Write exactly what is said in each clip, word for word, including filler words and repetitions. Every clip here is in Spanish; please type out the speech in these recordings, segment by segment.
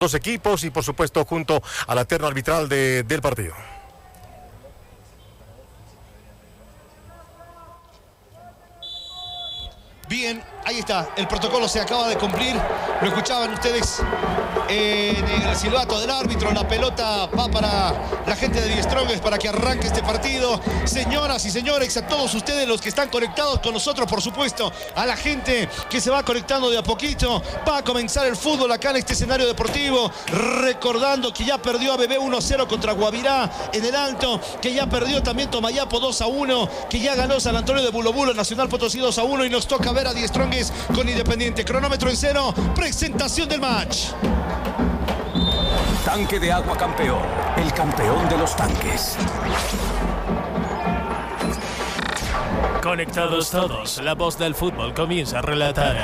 dos equipos y por supuesto junto a la terna arbitral de, del partido. Bien, ahí está, el protocolo se acaba de cumplir, lo escuchaban ustedes en el silbato del árbitro, la pelota va para la gente de Die Strongest para que arranque este partido. Señoras y señores, a todos ustedes los que están conectados con nosotros, por supuesto, a la gente que se va conectando de a poquito, va a comenzar el fútbol acá en este escenario deportivo, recordando que ya perdió A B B uno a cero contra Guavirá en el Alto, que ya perdió también Tomayapo dos a uno, que ya ganó San Antonio de Bulobulo, Nacional Potosí dos a uno y nos toca ver a Die Strongest con Independiente. Cronómetro en cero, presentación del match. Tanque de agua campeón, el campeón de los tanques. Conectados todos, la voz del fútbol comienza a relatar.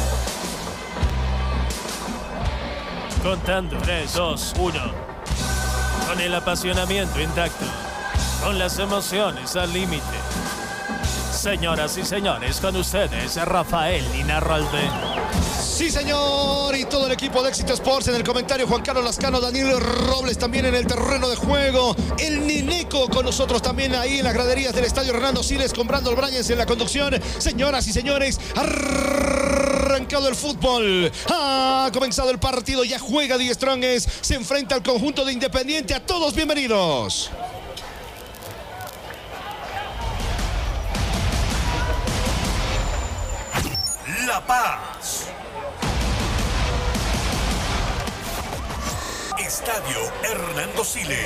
Contando tres, dos, uno. Con el apasionamiento intacto, con las emociones al límite. Señoras y señores, con ustedes, Rafael Inarralde. Sí, señor, y todo el equipo de Éxito Sports en el comentario, Juan Carlos Lascano, Daniel Robles también en el terreno de juego, el Nineco con nosotros también ahí en las graderías del estadio Hernando Siles, con Brandon Brañez en la conducción. Señoras y señores, arrancado el fútbol, ha comenzado el partido, ya juega Die Strongest, se enfrenta al conjunto de Independiente. A todos bienvenidos. La Paz. Estadio Hernando Siles.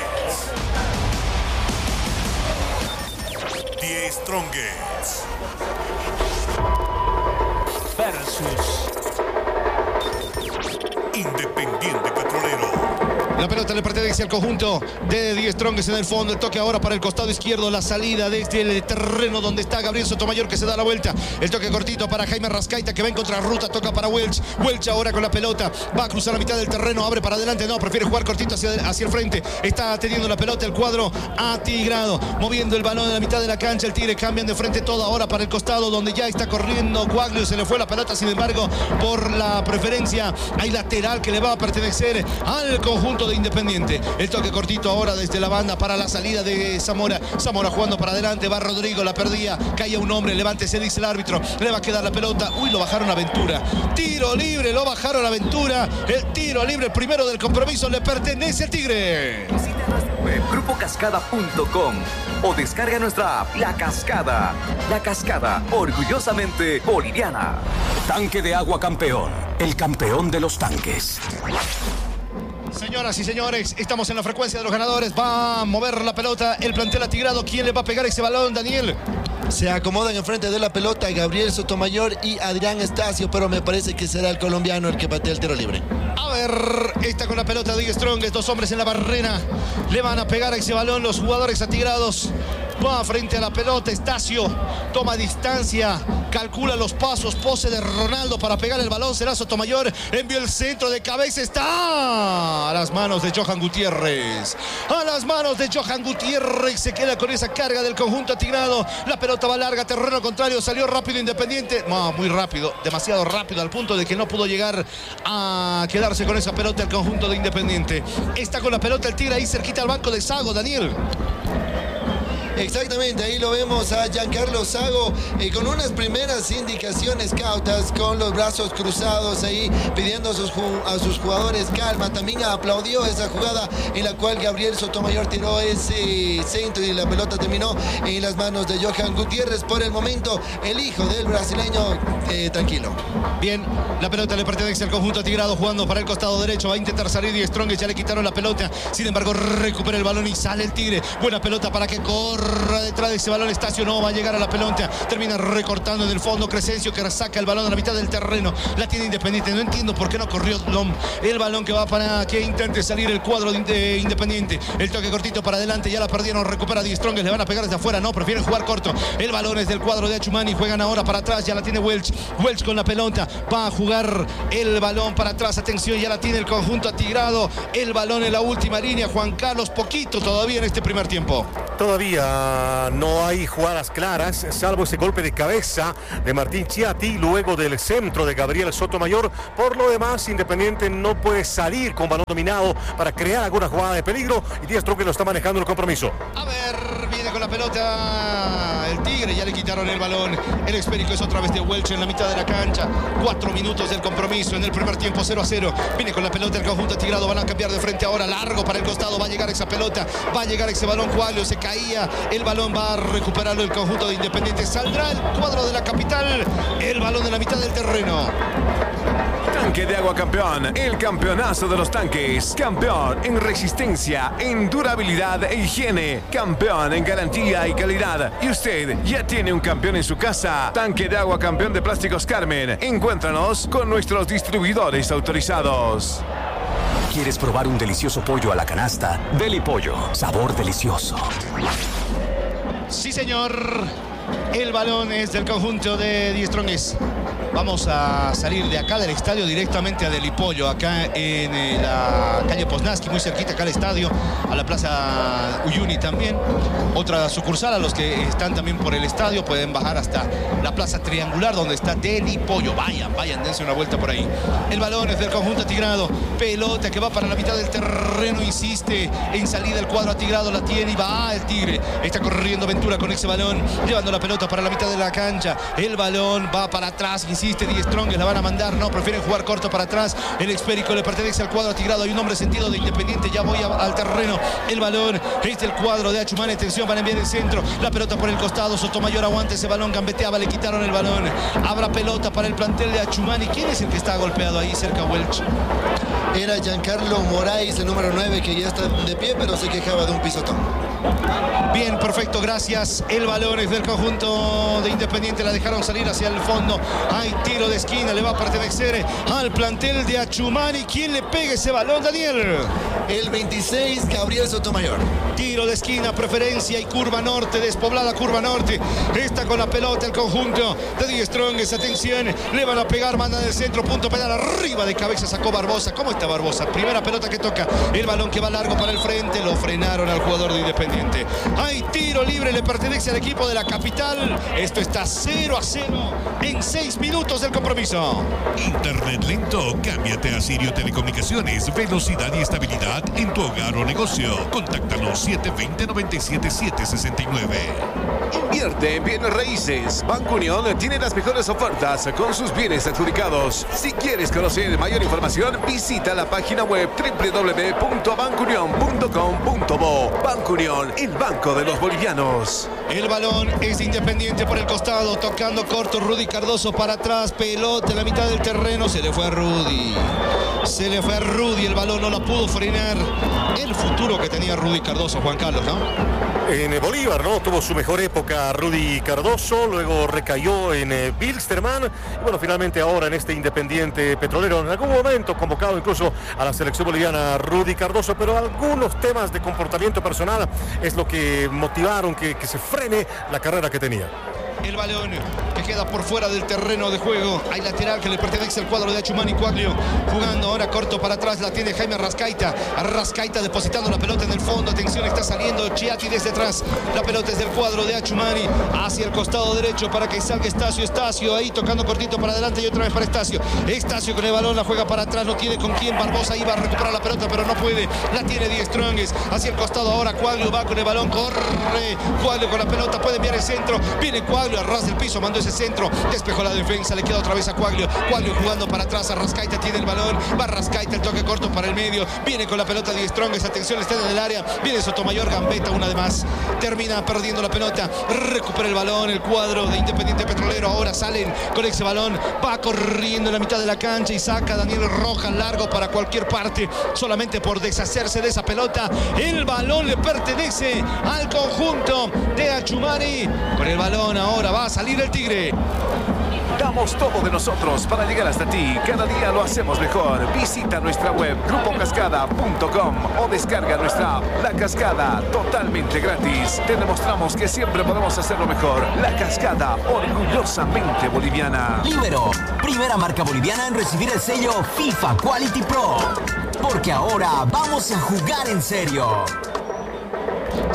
Die Strongest versus Independiente Petrolero. La pelota le pertenece al conjunto de Die Strongest en el fondo. El toque ahora para el costado izquierdo. La salida desde el terreno donde está Gabriel Sotomayor, que se da la vuelta. El toque cortito para Jaime Rascaita, que va en contrarruta. Toca para Welch. Welch ahora con la pelota. Va a cruzar la mitad del terreno. Abre para adelante. No, prefiere jugar cortito hacia, hacia el frente. Está teniendo la pelota el cuadro atigrado. Moviendo el balón en la mitad de la cancha. El Tigre cambian de frente todo ahora para el costado, donde ya está corriendo Coaglio. Se le fue la pelota, sin embargo, por la preferencia. Hay lateral que le va a pertenecer al conjunto de Independiente. El toque cortito ahora desde la banda para la salida de Zamora. Zamora jugando para adelante, va Rodrigo, la perdía, cae un hombre, levántese, dice el árbitro, le va a quedar la pelota. Uy, lo bajaron a Ventura. Tiro libre, lo bajaron a Ventura. El tiro libre, el primero del compromiso, le pertenece al Tigre. Visita nuestra web grupo cascada punto com o descarga nuestra app La Cascada. La Cascada, orgullosamente boliviana. Tanque de agua campeón, el campeón de los tanques. Señoras y señores, estamos en la frecuencia de los ganadores. Va a mover la pelota el plantel atigrado. ¿Quién le va a pegar ese balón, Daniel? Se acomodan enfrente de la pelota Gabriel Sotomayor y Adrián Estacio, pero me parece que será el colombiano el que patea el tiro libre. A ver, está con la pelota Die Strongest, dos hombres en la barrera. Le van a pegar a ese balón los jugadores atigrados. Va frente a la pelota, Estacio toma distancia, calcula los pasos, pose de Ronaldo para pegar el balón. Será Sotomayor, envió el centro de cabeza, está a las manos de Johan Gutiérrez. A las manos de Johan Gutiérrez, se queda con esa carga del conjunto atigrado. La pelota va larga, terreno contrario, salió rápido Independiente. No, muy rápido, demasiado rápido, al punto de que no pudo llegar a quedarse con esa pelota el conjunto de Independiente. Está con la pelota el Tigre ahí cerquita al banco de Sago, Daniel. Exactamente, ahí lo vemos a Giancarlo Sago eh, con unas primeras indicaciones cautas, con los brazos cruzados ahí, pidiendo a sus, a sus jugadores calma. También aplaudió esa jugada en la cual Gabriel Sotomayor tiró ese centro y la pelota terminó en las manos de Johan Gutiérrez. Por el momento, el hijo del brasileño, eh, tranquilo. Bien, la pelota le pertenece al conjunto atigrado, jugando para el costado derecho. Va a intentar salir Die Strongest, ya le quitaron la pelota. Sin embargo, recupera el balón y sale el Tigre. Buena pelota para que corra detrás de ese balón. Estacio no va a llegar a la pelota. Termina recortando en el fondo Crescencio, que saca el balón a la mitad del terreno. La tiene Independiente. No entiendo por qué no corrió Lom. El balón que va para que intente salir el cuadro de Independiente. El toque cortito para adelante. Ya la perdieron. Recupera Die Strongest. Le van a pegar desde afuera. No, prefieren jugar corto. El balón es del cuadro de Achumani. Juegan ahora para atrás. Ya la tiene Welch. Welch con la pelota. Va a jugar el balón para atrás. Atención, ya la tiene el conjunto atigrado. El balón en la última línea. Juan Carlos, poquito todavía en este primer tiempo. Todavía no hay jugadas claras, salvo ese golpe de cabeza de Martín Chiatti, luego del centro de Gabriel Sotomayor. Por lo demás, Independiente no puede salir con balón dominado para crear alguna jugada de peligro, y Die Strongest lo está manejando en el compromiso. A ver, viene con la pelota el Tigre, ya le quitaron el balón. El esférico es otra vez de Welch en la mitad de la cancha. Cuatro minutos del compromiso en el primer tiempo, cero a cero. Viene con la pelota el conjunto tigrado, van a cambiar de frente ahora, largo para el costado, va a llegar esa pelota, va a llegar ese balón. Cuaglio se caía, el balón va a recuperarlo el conjunto de Independiente. Saldrá el cuadro de la capital, el balón en la mitad del terreno. Tanque de Agua Campeón, el campeonazo de los tanques. Campeón en resistencia, en durabilidad e higiene. Campeón en garantía y calidad. Y usted ya tiene un campeón en su casa. Tanque de Agua Campeón de Plásticos Carmen. Encuéntranos con nuestros distribuidores autorizados. ¿Quieres probar un delicioso pollo a la canasta? Deli Pollo, sabor delicioso. Sí, señor. El balón es del conjunto de Die Strongest. Vamos a salir de acá del estadio directamente a Delipollo, acá en eh, la calle Poznansky, muy cerquita acá al estadio, a la plaza Uyuni también. Otra sucursal, a los que están también por el estadio pueden bajar hasta la plaza triangular donde está Delipollo. Vayan, vayan, dense una vuelta por ahí. El balón es del conjunto tigrado. Pelota que va para la mitad del terreno, insiste en salida el cuadro atigrado, la tiene y va el Tigre. Está corriendo Ventura con ese balón, llevando la pelota para la mitad de la cancha. El balón va para atrás, insiste Die Strongest, la van a mandar, no, prefieren jugar corto para atrás. El esférico le pertenece al cuadro atigrado. Hay un hombre sentido de Independiente, ya voy a, al terreno. El balón es del cuadro de Achumani. Atención, van a enviar el centro, la pelota por el costado. Sotomayor aguanta ese balón, gambeteaba, le quitaron el balón. Habrá pelota para el plantel de Achumani. ¿Quién es el que está golpeado ahí cerca, Welch? Era Giancarlo Moraes, el número nueve, que ya está de pie, pero se quejaba de un pisotón. Bien, perfecto, gracias. El balón es del conjunto de Independiente, la dejaron salir hacia el fondo. Hay tiro de esquina, le va a pertenecer al plantel de Achumani. ¿Quién le pega ese balón, Daniel? El veintiséis, Gabriel Sotomayor. Tiro de esquina, preferencia y curva norte, despoblada curva norte. Está con la pelota el conjunto de Die Strongest. Atención, le van a pegar, mandan el centro, punto penal, arriba de cabeza sacó Barbosa. ¿Cómo está Barbosa? Primera pelota que toca, el balón que va largo para el frente, lo frenaron al jugador de Independiente. Hay tiro libre, le pertenece al equipo de la capital. Esto está cero a cero en seis minutos del compromiso. Internet lento, cámbiate a Sirio Telecomunicaciones. Velocidad y estabilidad en tu hogar o negocio. Contáctanos siete dos cero, nueve siete siete seis nueve. Invierte en bienes raíces. Banco Unión tiene las mejores ofertas con sus bienes adjudicados. Si quieres conocer mayor información, visita la página web doble u doble u doble u punto banco unión punto com punto bo. Banco Unión, el banco de los bolivianos. El balón es Independiente por el costado, tocando corto Rudy Cardoso para atrás, pelota en la mitad del terreno, se le fue a Rudy. Se le fue a Rudy, el balón no la pudo frenar. El futuro que tenía Rudy Cardoso, Juan Carlos, ¿no? En Bolívar, ¿no? Tuvo su mejor época Rudy Cardoso, luego recayó en eh, Wilstermann, y bueno, finalmente ahora en este Independiente Petrolero, en algún momento convocado incluso a la selección boliviana Rudy Cardoso, pero algunos temas de comportamiento personal es lo que motivaron que, que se frene la carrera que tenía. El balón que queda por fuera del terreno de juego. Hay lateral que le pertenece al cuadro de Achumani. Cuaglio jugando ahora corto para atrás. La tiene Jaime Rascaita. Rascaita depositando la pelota en el fondo. Atención, está saliendo Chiatti desde atrás. La pelota es del cuadro de Achumani hacia el costado derecho para que salga Estacio. Estacio ahí tocando cortito para adelante y otra vez para Estacio. Estacio con el balón, la juega para atrás. No tiene con quién. Barbosa iba a recuperar la pelota, pero no puede. La tiene Die Strongest hacia el costado ahora. Cuaglio va con el balón. Corre Cuaglio con la pelota. Puede enviar el centro. Viene Cuaglio. Arras del piso, mandó ese centro, despejó la defensa, le queda otra vez a Cuaglio. Cuaglio jugando para atrás, a Rascaita tiene el balón, va Rascaita, el toque corto para el medio, viene con la pelota Die Strongest, atención, está en el área, viene Sotomayor, gambeta una de más, termina perdiendo la pelota, recupera el balón, el cuadro de Independiente Petrolero, ahora salen con ese balón, va corriendo en la mitad de la cancha y saca a Daniel Rojas largo para cualquier parte, solamente por deshacerse de esa pelota. El balón le pertenece al conjunto de Achumani, con el balón ahora va a salir el Tigre. Damos todo de nosotros para llegar hasta ti. Cada día lo hacemos mejor. Visita nuestra web grupo cascada punto com o descarga nuestra app La Cascada totalmente gratis. Te demostramos que siempre podemos hacerlo mejor. La Cascada, orgullosamente boliviana. Libero, primera marca boliviana en recibir el sello FIFA Quality Pro. Porque ahora vamos a jugar en serio.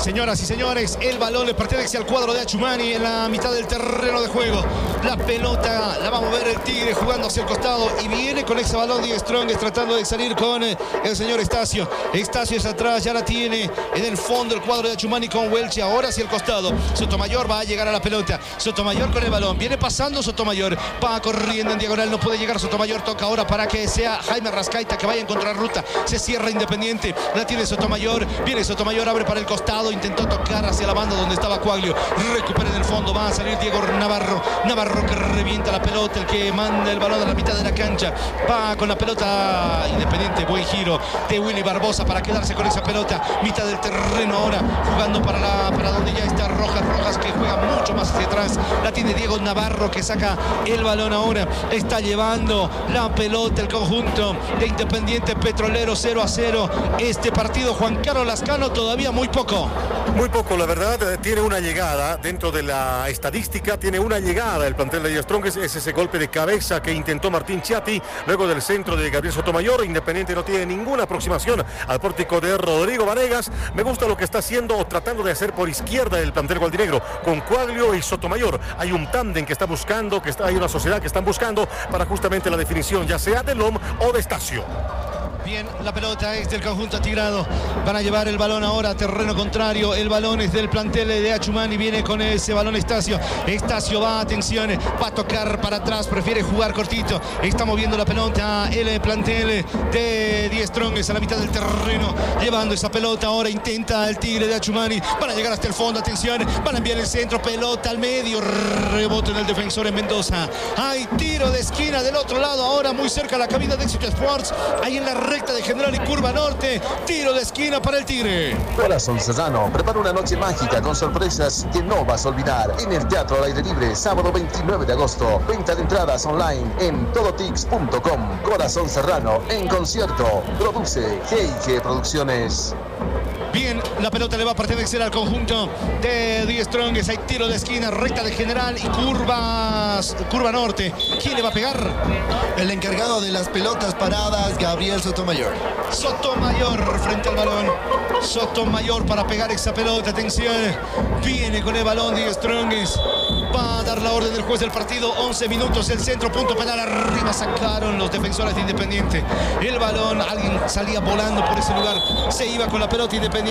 Señoras y señores, el balón le pertenece al cuadro de Achumani en la mitad del terreno de juego. La pelota la va a mover el Tigre jugando hacia el costado y viene con ese balón Die Strongest tratando de salir con el señor Estacio. Estacio es atrás, ya la tiene en el fondo el cuadro de Achumani con Welch. Ahora hacia el costado. Sotomayor va a llegar a la pelota. Sotomayor con el balón. Viene pasando Sotomayor. Va corriendo en diagonal. No puede llegar Sotomayor. Toca ahora para que sea Jaime Rascaita que vaya en contrarruta. Se cierra Independiente. La tiene Sotomayor. Viene Sotomayor. Abre para el costado. Intentó tocar hacia la banda donde estaba Coaglio. Recupera en el fondo. Va a salir Diego Navarro. Navarro que revienta la pelota. El que manda el balón a la mitad de la cancha. Va con la pelota Independiente. Buen giro de Willy Barbosa para quedarse con esa pelota. Mitad del terreno ahora. Jugando para, la, para donde ya está Rojas. Rojas que juega mucho más hacia atrás. La tiene Diego Navarro que saca el balón ahora. Está llevando la pelota el conjunto de Independiente Petrolero. Cero a cero. Este partido, Juan Carlos Lascano, todavía muy poco. Muy poco, la verdad. Tiene una llegada dentro de la estadística. Tiene una llegada el plantel de Die Strongest. Es ese golpe de cabeza que intentó Martín Chiatti. Luego del centro de Gabriel Sotomayor. Independiente no tiene ninguna aproximación al pórtico de Rodrigo Vanegas. Me gusta lo que está haciendo o tratando de hacer por izquierda el plantel gualdinegro con Coaglio y Sotomayor. Hay un tándem que está buscando, que está, hay una sociedad que están buscando para justamente la definición, ya sea de Lom o de Estacio. Bien, la pelota es del conjunto atigrado. Van a llevar el balón ahora a terreno contrario. El balón es del plantel de Achumani. Viene con ese balón Estacio. Estacio va, atención, va a tocar para atrás. Prefiere jugar cortito. Está moviendo la pelota el plantel de Die Strongest a la mitad del terreno. Llevando esa pelota ahora. Intenta el Tigre de Achumani. Van a llegar hasta el fondo. Atención. Van a enviar el centro. Pelota al medio. Rebote en el defensor en Mendoza. Hay tiro de esquina del otro lado. Ahora muy cerca a la cabina de Éxito Sports. Ahí en la recta de General y Curva Norte. Tiro de esquina para el Tigre. Corazón Serrano prepara una noche mágica con sorpresas que no vas a olvidar en el Teatro al Aire Libre, sábado veintinueve de agosto. Venta de entradas online en todotix punto com. Corazón Serrano en concierto. Produce G y G Producciones. Bien, la pelota le va a pertenecer al conjunto de Die Strongest. Hay tiro de esquina, recta de General y curvas, curva norte. ¿Quién le va a pegar? El encargado de las pelotas paradas, Gabriel Sotomayor. Sotomayor frente al balón. Sotomayor para pegar esa pelota. Atención. Viene con el balón Die Strongest. Va a dar la orden del juez del partido. once minutos, el centro, punto penal. Arriba sacaron los defensores de Independiente. El balón, alguien salía volando por ese lugar. Se iba con la pelota Independiente.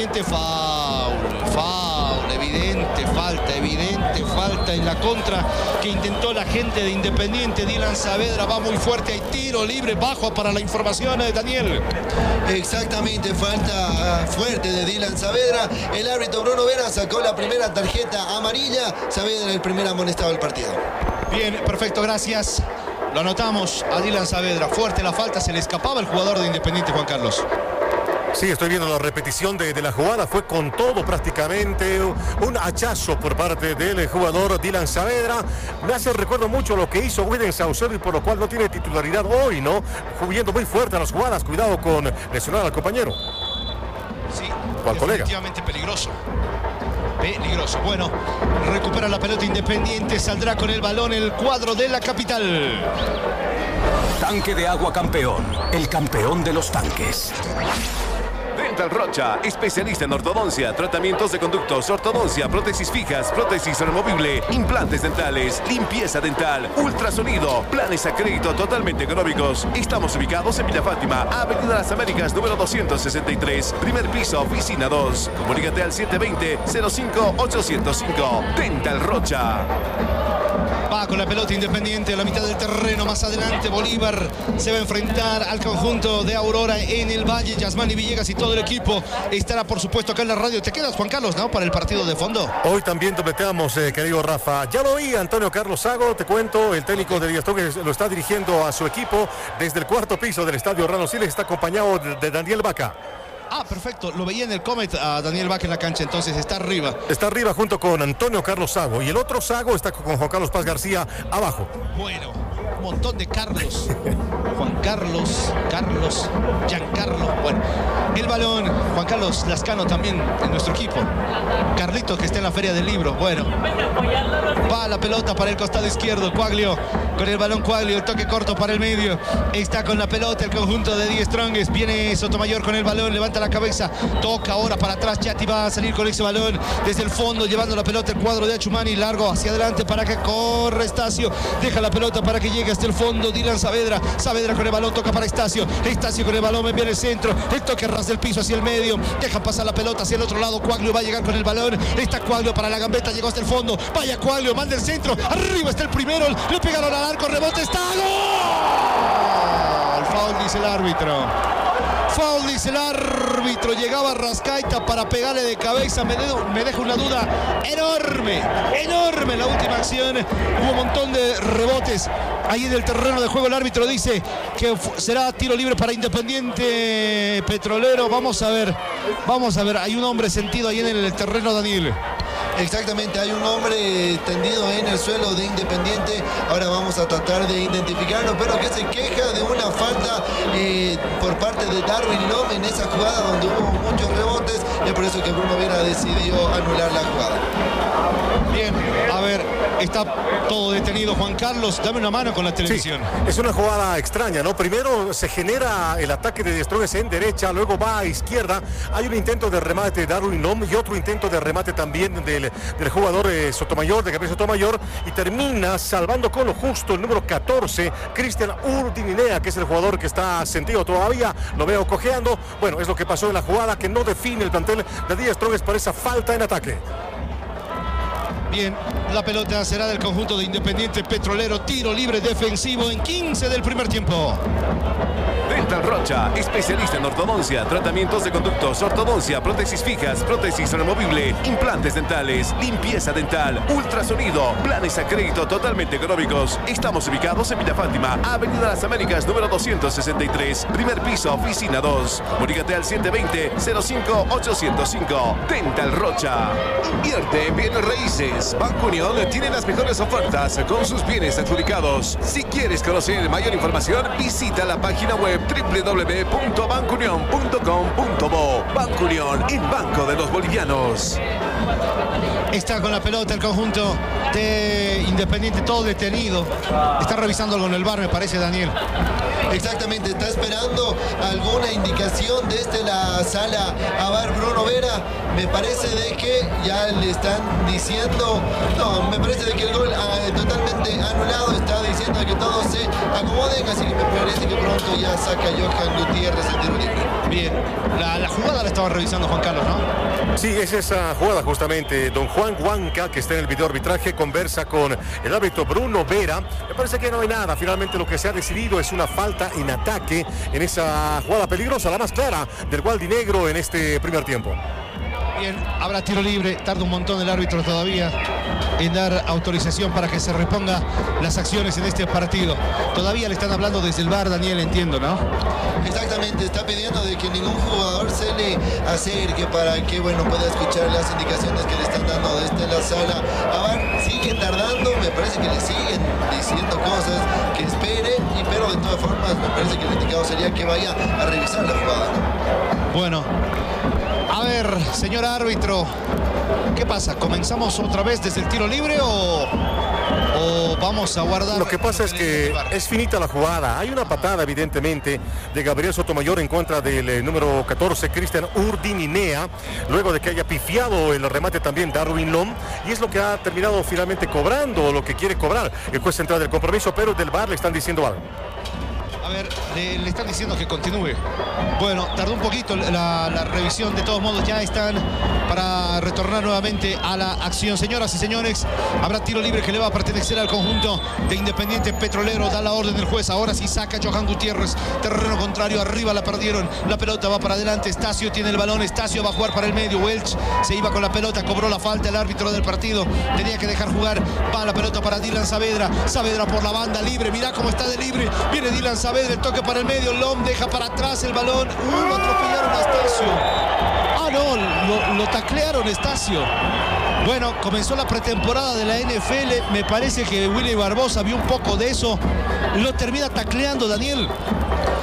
Foul, foul, evidente falta, evidente falta en la contra que intentó la gente de Independiente. Dylan Saavedra va muy fuerte. Hay tiro libre bajo para la información de Daniel. Exactamente, falta fuerte de Dylan Saavedra. El árbitro Bruno Vera sacó la primera tarjeta amarilla. Saavedra el primer amonestado del partido. Bien, perfecto, gracias. Lo anotamos a Dylan Saavedra. Fuerte la falta, se le escapaba el jugador de Independiente, Juan Carlos. Sí, estoy viendo la repetición de, de la jugada. Fue con todo prácticamente. Un hachazo por parte del jugador Dylan Saavedra. Me hace recuerdo mucho lo que hizo William Saucedo y por lo cual no tiene titularidad hoy, ¿no? Jugando muy fuerte a las jugadas. Cuidado con lesionar al compañero. Sí, ¿Cuál colega? Definitivamente peligroso. Peligroso. Bueno, recupera la pelota Independiente. Saldrá con el balón el cuadro de la capital. Tanque de agua campeón. El campeón de los tanques. Dental Rocha, especialista en ortodoncia, tratamientos de conductos, ortodoncia, prótesis fijas, prótesis removible, implantes dentales, limpieza dental, ultrasonido, planes a crédito totalmente económicos. Estamos ubicados en Villa Fátima, Avenida Las Américas, número doscientos sesenta y tres, primer piso, oficina dos. Comunícate al siete dos cero, cero cinco ocho cero cinco. Dental Rocha. Va con la pelota Independiente a la mitad del terreno. Más adelante Bolívar se va a enfrentar al conjunto de Aurora en el Valle. Yasmani Villegas y todo el equipo estará por supuesto acá en la radio. ¿Te quedas, Juan Carlos, no, para el partido de fondo? Hoy también dobleteamos, eh, querido Rafa. Ya lo oí Antonio Carlos Sago, te cuento, el técnico de Die Strongest lo está dirigiendo a su equipo desde el cuarto piso del estadio Rano Siles. Está acompañado de, de Daniel Vaca. Ah, perfecto. Lo veía en el Comet a Daniel Vaca en la cancha, entonces está arriba. Está arriba junto con Antonio Carlos Sago. Y el otro Sago está con Juan Carlos Paz García abajo. Bueno, un montón de Carlos. Juan Carlos, Carlos, Giancarlo. Bueno, el balón. Juan Carlos Lascano también en nuestro equipo. Carlitos que está en la Feria del Libro. Bueno, va la pelota para el costado izquierdo. Coaglio con el balón Quaglio, el toque corto para el medio. Está con la pelota el conjunto de Die Strongest. Viene Sotomayor con el balón, levanta la cabeza, toca ahora para atrás. Chati va a salir con ese balón desde el fondo, llevando la pelota el cuadro de Achumani, largo hacia adelante para que corre Estacio. Deja la pelota para que llegue hasta el fondo Dylan Saavedra. Saavedra con el balón, toca para Estacio. Estacio con el balón, envía el centro. El toque ras del piso hacia el medio. Deja pasar la pelota hacia el otro lado. Quaglio va a llegar con el balón. Está Quaglio para la gambeta, llegó hasta el fondo. Vaya Quaglio, manda el centro. Arriba está el primero. Le pegaron al arco, rebote, está. ¡Gol! Foul, dice el árbitro. Foul, dice el árbitro. Llegaba Rascaita para pegarle de cabeza. Me, dejo, me deja una duda enorme, enorme la última acción. Hubo un montón de rebotes ahí en el terreno de juego. El árbitro dice que será tiro libre para Independiente Petrolero. Vamos a ver, vamos a ver. Hay un hombre sentido ahí en el terreno, Daniel. Exactamente, hay un hombre tendido en el suelo de Independiente. Ahora vamos a tratar de identificarlo, pero que se queja de una falta eh, por parte de Darwin Lom en esa jugada donde hubo muchos rebotes. Y es por eso que Bruno Vera decidió anular la jugada. Bien, a ver, está todo detenido. Juan Carlos, dame una mano con la televisión. Sí, es una jugada extraña, ¿no? Primero se genera el ataque de Die Strongest en derecha, luego va a izquierda. Hay un intento de remate de Darwin Lom y otro intento de remate también del, del jugador eh, Sotomayor, de Gabriel Sotomayor, y termina salvando con lo justo el número catorce, Cristian Urdininea, que es el jugador que está sentido todavía. Lo veo cojeando. Bueno, es lo que pasó en la jugada que no define el plantel de Die Strongest por esa falta en ataque. Bien, la pelota será del conjunto de Independiente Petrolero. Tiro libre defensivo en quince del primer tiempo. Dental Rocha, especialista en ortodoncia, tratamientos de conductos, ortodoncia, prótesis fijas, prótesis removible, implantes dentales, limpieza dental, ultrasonido, planes a crédito totalmente económicos. Estamos ubicados en Villa Fátima, Avenida Las Américas, número doscientos sesenta y tres, primer piso, oficina dos. Comunícate al siete dos cero, cero cinco ocho cero cinco. Dental Rocha. Invierte en bienes raíces. Banco Unión tiene las mejores ofertas con sus bienes adjudicados. Si quieres conocer mayor información, visita la página web doble u doble u doble u punto banco unión punto com punto bo. Banco Unión, el banco de los bolivianos. Está con la pelota el conjunto de Independiente, todo detenido. Está revisando algo en el bar, me parece, Daniel. Exactamente, está esperando alguna indicación desde la sala a bar Bruno Vera. Me parece de que ya le están diciendo, no, me parece de que el gol ah, totalmente anulado. Está diciendo que todos se acomoden, así que me parece que pronto ya saca Johan Gutiérrez el tiro libre. Bien, la, la jugada la estaba revisando Juan Carlos, ¿no? Sí, es esa jugada justamente. Don Juan Huanca, que está en el video arbitraje, conversa con el árbitro Bruno Vera. Me parece que no hay nada. Finalmente lo que se ha decidido es una falta en ataque en esa jugada peligrosa, la más clara del Gualdinegro en este primer tiempo. Bien, habrá tiro libre. Tarda un montón el árbitro todavía en dar autorización para que se reponga las acciones en este partido. Todavía le están hablando desde el bar, Daniel, entiendo, ¿no? Exactamente, está pidiendo de que ningún jugador se le acerque para que, bueno, pueda escuchar las indicaciones que le están dando desde la sala. A ver, sigue tardando, me parece que le siguen diciendo cosas, que esperen, y pero de todas formas me parece que el indicado sería que vaya a revisar la jugada. Bueno, a ver, señor árbitro, ¿qué pasa? ¿Comenzamos otra vez desde el tiro libre o, o vamos a guardar? Lo que pasa es que es finita la jugada. Hay una patada, evidentemente, de Gabriel Sotomayor en contra del eh, número catorce, Cristian Urdininea, luego de que haya pifiado el remate también Darwin Lom, y es lo que ha terminado finalmente cobrando, lo que quiere cobrar el juez central del compromiso, pero del V A R le están diciendo algo. A ver, le, le están diciendo que continúe. Bueno, tardó un poquito la, la revisión. De todos modos, ya están para retornar nuevamente a la acción. Señoras y señores, habrá tiro libre que le va a pertenecer al conjunto de Independiente Petrolero. Da la orden el juez. Ahora sí saca Johan Gutiérrez. Terreno contrario, arriba la perdieron. La pelota va para adelante. Estacio tiene el balón. Estacio va a jugar para el medio. Welch se iba con la pelota, cobró la falta el árbitro del partido. Tenía que dejar jugar. Va la pelota para Dylan Saavedra. Saavedra por la banda, libre. Mirá cómo está de libre. Viene Dylan Saavedra. El toque para el medio, Lom deja para atrás el balón. Uh, lo atropellaron a Estacio. Ah, no, lo, lo taclearon Estacio. Bueno, comenzó la pretemporada de la N F L. Me parece que Willy Barbosa vio un poco de eso. Lo termina tacleando, Daniel.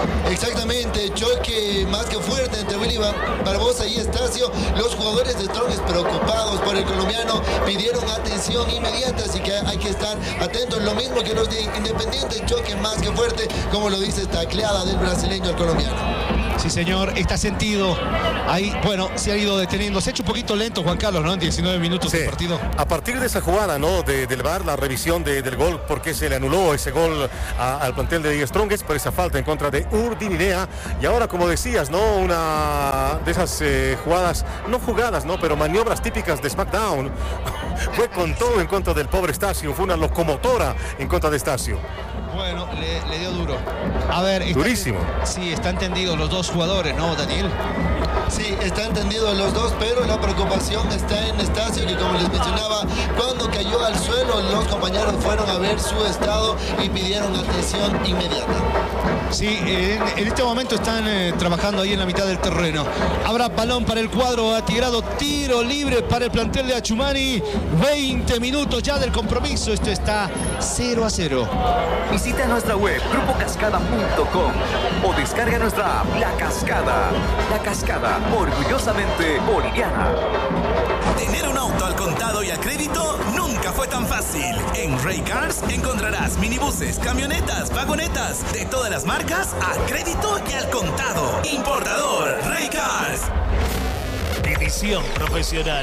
Exactamente, choque más que fuerte entre Willy Barbosa y Estacio. Los jugadores de Strongest preocupados por el colombiano pidieron atención inmediata, así que hay que estar atentos. Lo mismo que los de Independiente, choque más que fuerte, como lo dice, tacleada del brasileño al colombiano. Sí, señor, está sentido. Ahí, bueno, se ha ido deteniendo. Se ha hecho un poquito lento, Juan Carlos, ¿no? En diecinueve minutos sí. de partido. A partir de esa jugada, ¿no? De, del V A R, la revisión de, del gol, porque se le anuló ese gol a, al plantel de Die Strongest por esa falta en contra de Urdinidea. Y ahora, como decías, ¿no? Una de esas eh, jugadas, no jugadas, ¿no? Pero maniobras típicas de SmackDown. Fue con todo en contra del pobre Estacio. Fue una locomotora en contra de Estacio. Bueno, le, le dio duro. A ver, está, durísimo. Sí, están entendidos los dos jugadores, ¿no, Daniel? Sí, están entendidos los dos, pero la preocupación está en Estacio, que como les mencionaba, cuando cayó al suelo, los compañeros fueron a ver su estado y pidieron atención inmediata. Sí, en, en este momento están eh, trabajando ahí en la mitad del terreno. Habrá balón para el cuadro atigrado, tiro libre para el plantel de Achumani. veinte minutos ya del compromiso. Esto está cero a cero. Visita nuestra web grupo cascada punto com o descarga nuestra app La Cascada. La Cascada, orgullosamente boliviana. Tener un auto al contado y a crédito nunca fue tan fácil. En Ray Cars encontrarás minibuses, camionetas, vagonetas de todas las marcas a crédito y al contado. Importador Ray Cars. Edición profesional.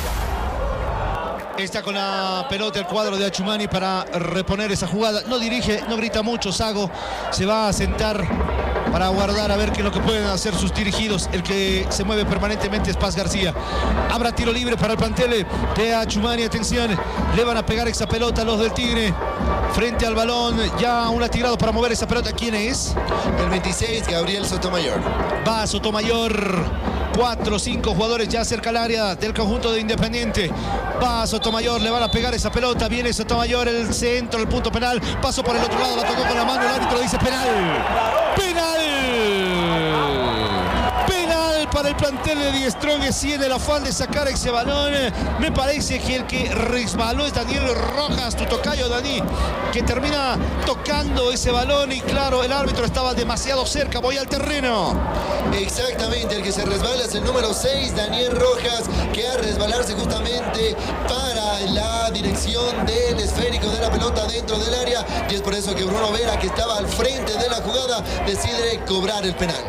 Está con la pelota el cuadro de Achumani para reponer esa jugada. No dirige, no grita mucho Sago. Se va a sentar para guardar a ver qué es lo que pueden hacer sus dirigidos. El que se mueve permanentemente es Paz García. Habrá tiro libre para el plantel de Achumani. Atención, le van a pegar esa pelota a los del Tigre. Frente al balón, ya un atirado para mover esa pelota. ¿Quién es? El veintiséis, Gabriel Sotomayor. Va Sotomayor. Cuatro o cinco jugadores ya cerca al área del conjunto de Independiente. Va Sotomayor, le van a pegar esa pelota. Viene Sotomayor, el centro, el punto penal. Pasó por el otro lado, la tocó con la mano. El árbitro dice penal. ¡Penal! Penal para el plantel de Die Strongest. Y en el afán de sacar ese balón, me parece que el que resbaló es Daniel Rojas, tu tocayo, Dani, que termina tocando ese balón. Y claro, el árbitro estaba demasiado cerca. Voy al terreno. Exactamente, el que se resbala es el número seis, Daniel Rojas, que a resbalarse justamente para la dirección del esférico de la pelota dentro del área, y es por eso que Bruno Vera, que estaba al frente de la jugada, decide cobrar el penal.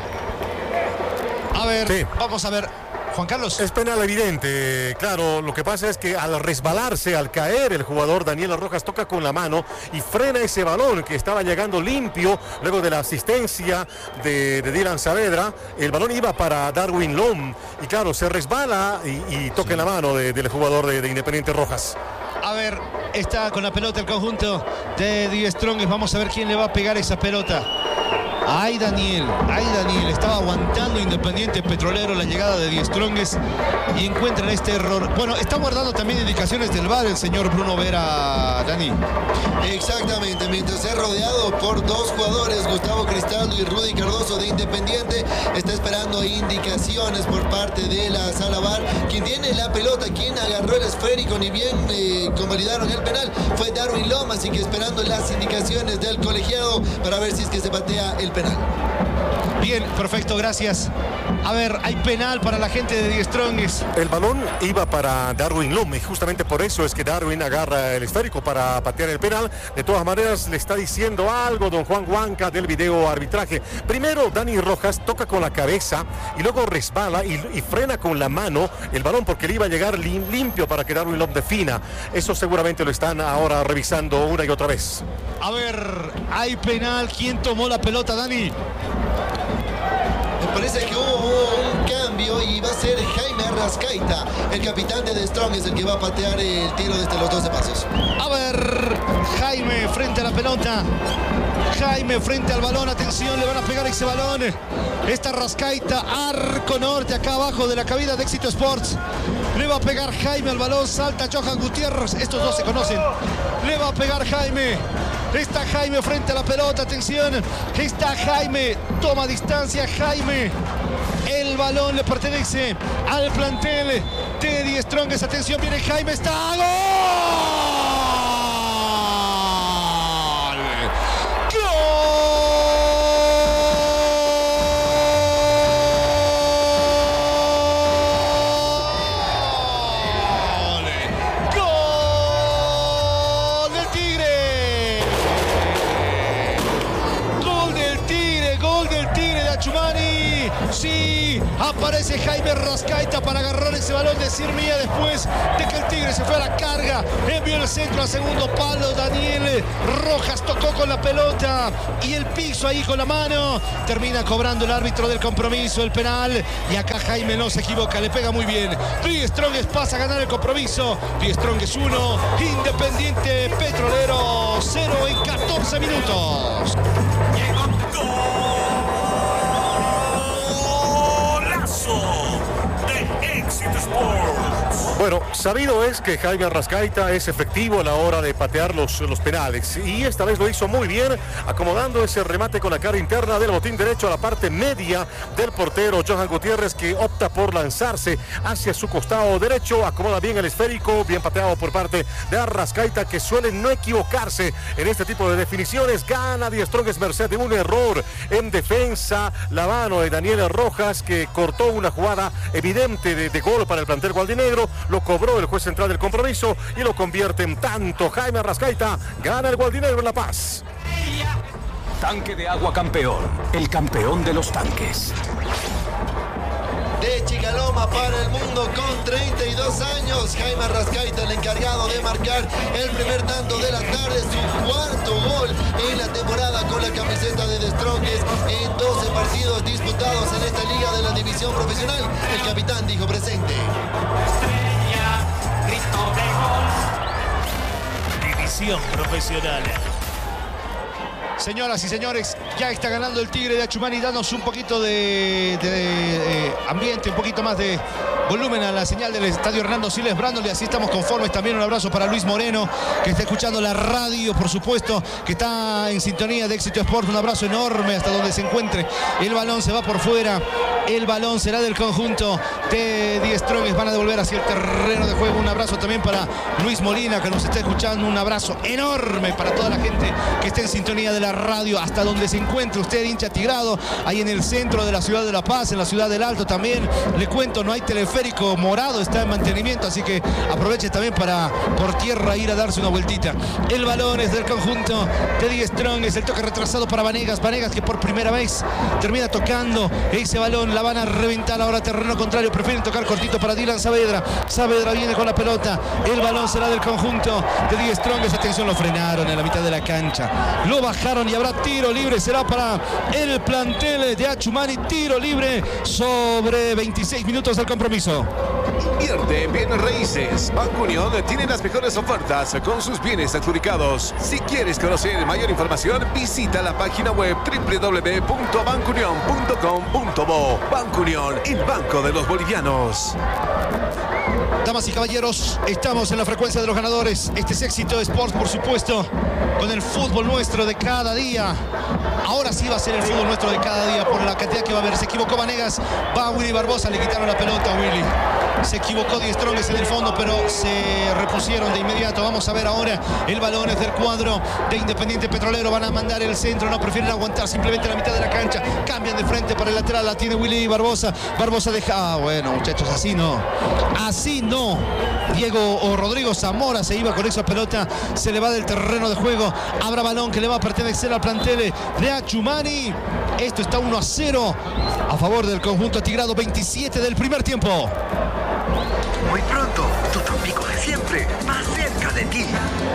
A ver, sí. Vamos a ver. Juan Carlos. Es penal evidente, claro. Lo que pasa es que al resbalarse, al caer, el jugador Daniel Rojas toca con la mano y frena ese balón que estaba llegando limpio luego de la asistencia de, de Dylan Saavedra. El balón iba para Darwin Lom y claro, se resbala y, y toca sí. en la mano de, del jugador de, de Independiente Rojas. A ver, está con la pelota el conjunto de Die Strongest. Vamos a ver quién le va a pegar esa pelota. Ay, Daniel, ay, Daniel, estaba aguantando Independiente Petrolero la llegada de Die Strongest y encuentran este error. Bueno, está guardando también indicaciones del V A R el señor Bruno Vera, Dani. Exactamente, mientras es rodeado por dos jugadores, Gustavo Cristaldo y Rudy Cardoso de Independiente, está esperando indicaciones por parte de la sala V A R. Quien tiene la pelota, quien agarró el esférico, ni bien eh, convalidaron el penal, fue Darwin Lom, así que esperando las indicaciones del colegiado para ver si es que se patea el penal. Bien, perfecto, gracias. A ver, hay penal para la gente de Die Strongest. El balón iba para Darwin Lom y justamente por eso es que Darwin agarra el esférico para patear el penal. De todas maneras, le está diciendo algo don Juan Huanca del video arbitraje. Primero, Dani Rojas toca con la cabeza y luego resbala y, y frena con la mano el balón porque le iba a llegar lim, limpio para que Darwin Lom defina. Eso seguramente lo están ahora revisando una y otra vez. A ver, hay penal. ¿Quién tomó la pelota, Dani? Me parece que hubo un cambio y va a ser Jaime Arrascaita, el capitán de The Strongest, el que va a patear el tiro desde los doce pasos. A ver, Jaime frente a la pelota. Jaime frente al balón, atención, le van a pegar ese balón. Esta Arrascaita, arco norte, acá abajo de la cabina de Éxito Sports. Le va a pegar Jaime al balón, salta Johan Gutiérrez, estos dos se conocen. Le va a pegar Jaime. Está Jaime frente a la pelota, atención. Está Jaime, toma distancia Jaime. El balón le pertenece al plantel de Die Strongest. Atención, viene Jaime, está ¡gol! ¡Gol! Aparece Jaime Rascaita para agarrar ese balón de Sirmía después de que el Tigre se fue a la carga. Envió el centro a segundo palo. Daniel Rojas tocó con la pelota y el piso ahí con la mano. Termina cobrando el árbitro del compromiso el penal. Y acá Jaime no se equivoca, le pega muy bien. Die Strongest pasa a ganar el compromiso. Die Strongest uno, Independiente Petrolero cero en catorce minutos. Bueno, sabido es que Jaime Arrascaita es efectivo a la hora de patear los, los penales y esta vez lo hizo muy bien, acomodando ese remate con la cara interna del botín derecho a la parte media del portero Johan Gutiérrez, que opta por lanzarse hacia su costado derecho, acomoda bien el esférico, bien pateado por parte de Arrascaita, que suele no equivocarse en este tipo de definiciones. Gana Die Strongest merced de un error en defensa, la mano de Daniel Rojas, que cortó una jugada evidente de, de gol para el plantel gualdinegro. Lo cobró el juez central del compromiso y lo convierte en tanto. Jaime Arrascaita gana el gualdinegro en La Paz. Tanque de Agua Campeón, el campeón de los tanques. De Chicaloma para el mundo con treinta y dos años, Jaime Arrascaita, el encargado de marcar el primer tanto de la tarde, su cuarto gol en la temporada con la camiseta de Die Strongest en doce partidos disputados en esta liga de la división profesional. El capitán dijo presente. Estrella, grito de gol. División profesional. Señoras y señores, ya está ganando el Tigre de Achumani. Danos un poquito de, de, de ambiente, un poquito más de volumen a la señal del estadio Hernando Siles Brandoli. Así estamos conformes. También un abrazo para Luis Moreno, que está escuchando la radio, por supuesto, que está en sintonía de Éxito Sport. Un abrazo enorme hasta donde se encuentre. El balón se va por fuera. El balón será del conjunto de Die Strongest. Van a devolver hacia el terreno de juego. Un abrazo también para Luis Molina, que nos está escuchando. Un abrazo enorme para toda la gente que está en sintonía de la radio, hasta donde se encuentre usted, hincha tigrado, ahí en el centro de la ciudad de La Paz, en la ciudad del Alto también. Le cuento, no hay teleférico morado, está en mantenimiento, así que aproveche también para por tierra ir a darse una vueltita. El balón es del conjunto de Die Strongest. El toque retrasado para Vanegas. Vanegas, que por primera vez termina tocando ese balón. La van a reventar ahora terreno contrario. Prefieren tocar cortito para Dylan Saavedra. Saavedra viene con la pelota. El balón será del conjunto de Die Strongest. Atención, lo frenaron en la mitad de la cancha. Lo bajaron y habrá tiro libre. Será para el plantel de Achumani. Tiro libre sobre veintiséis minutos del compromiso. Invierte en bienes raíces. Banco Unión tiene las mejores ofertas con sus bienes adjudicados. Si quieres conocer mayor información, visita la página web doble u doble u doble u punto banco unión punto com punto bo. Banco Unión, el banco de los bolivianos. Damas y caballeros, estamos en la frecuencia de los ganadores. Este es Éxito Sports, por supuesto, con el fútbol nuestro de cada día. Ahora sí va a ser el fútbol nuestro de cada día por la cantidad que va a haber. Se equivocó Vanegas, va Willy Barbosa, le quitaron la pelota a Willy. Se equivocó Die Strongest en el fondo, pero se repusieron de inmediato. Vamos a ver ahora, el balón es del cuadro de Independiente Petrolero. Van a mandar el centro, no prefieren aguantar simplemente la mitad de la cancha. Cambian de frente para el lateral, la tiene Willy Barbosa. Barbosa deja, ah, bueno muchachos, así no. Así no. Diego o Rodrigo Zamora se iba con esa pelota, se le va del terreno de juego. Habrá balón que le va a pertenecer al plantel de Achumani. Esto está uno a cero a favor del conjunto tigrado. veintisiete del primer tiempo. Muy pronto, tu Tampico de siempre, más cerca de ti.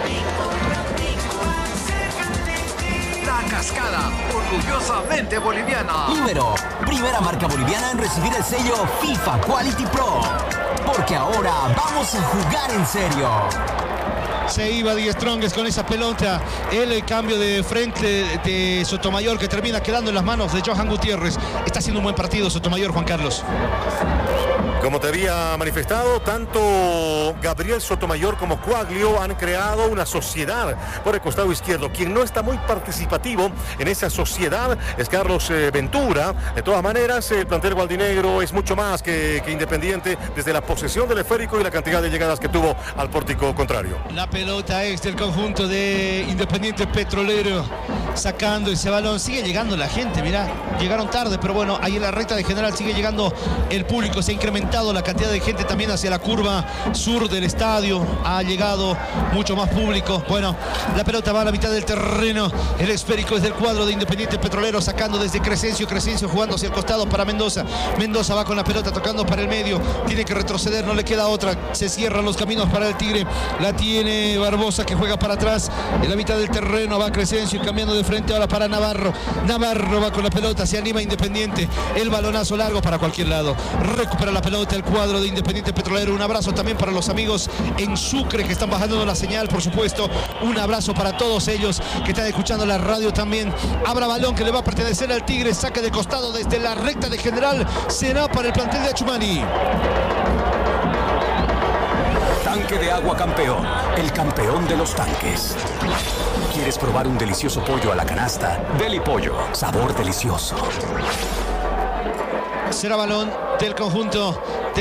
La Cascada, orgullosamente boliviana. Número, primera marca boliviana en recibir el sello FIFA Quality Pro. Porque ahora vamos a jugar en serio. Se iba Die Strongest con esa pelota. El cambio de frente de Sotomayor, que termina quedando en las manos de Johan Gutiérrez. Está haciendo un buen partido Sotomayor, Juan Carlos. Como te había manifestado, tanto Gabriel Sotomayor como Quaglio han creado una sociedad por el costado izquierdo. Quien no está muy participativo en esa sociedad es Carlos eh, Ventura. De todas maneras, el plantel gualdinegro es mucho más que, que Independiente desde la posesión del esférico y la cantidad de llegadas que tuvo al pórtico contrario. La pelota es del conjunto de Independiente Petrolero, sacando ese balón. Sigue llegando la gente, mirá, llegaron tarde, pero bueno, ahí en la recta de general sigue llegando el público. Se incrementó aumentado la cantidad de gente también hacia la curva sur del estadio. Ha llegado mucho más público. Bueno, la pelota va a la mitad del terreno. El esférico es del cuadro de Independiente Petrolero, sacando desde Crescencio. Crescencio jugando hacia el costado para Mendoza. Mendoza va con la pelota tocando para el medio. Tiene que retroceder, no le queda otra. Se cierran los caminos para el Tigre. La tiene Barbosa, que juega para atrás. En la mitad del terreno va Crescencio cambiando de frente ahora para Navarro. Navarro va con la pelota, se anima Independiente. El balonazo largo para cualquier lado. Recupera la pelota el cuadro de Independiente Petrolero. Un abrazo también para los amigos en Sucre que están bajando la señal, por supuesto. Un abrazo para todos ellos que están escuchando la radio también. Habrá balón que le va a pertenecer al Tigre. Saque de costado desde la recta de General. Será para el plantel de Achumani. Tanque de agua campeón, el campeón de los tanques. ¿Quieres probar un delicioso pollo a la canasta? Deli Pollo, sabor delicioso. Será balón del conjunto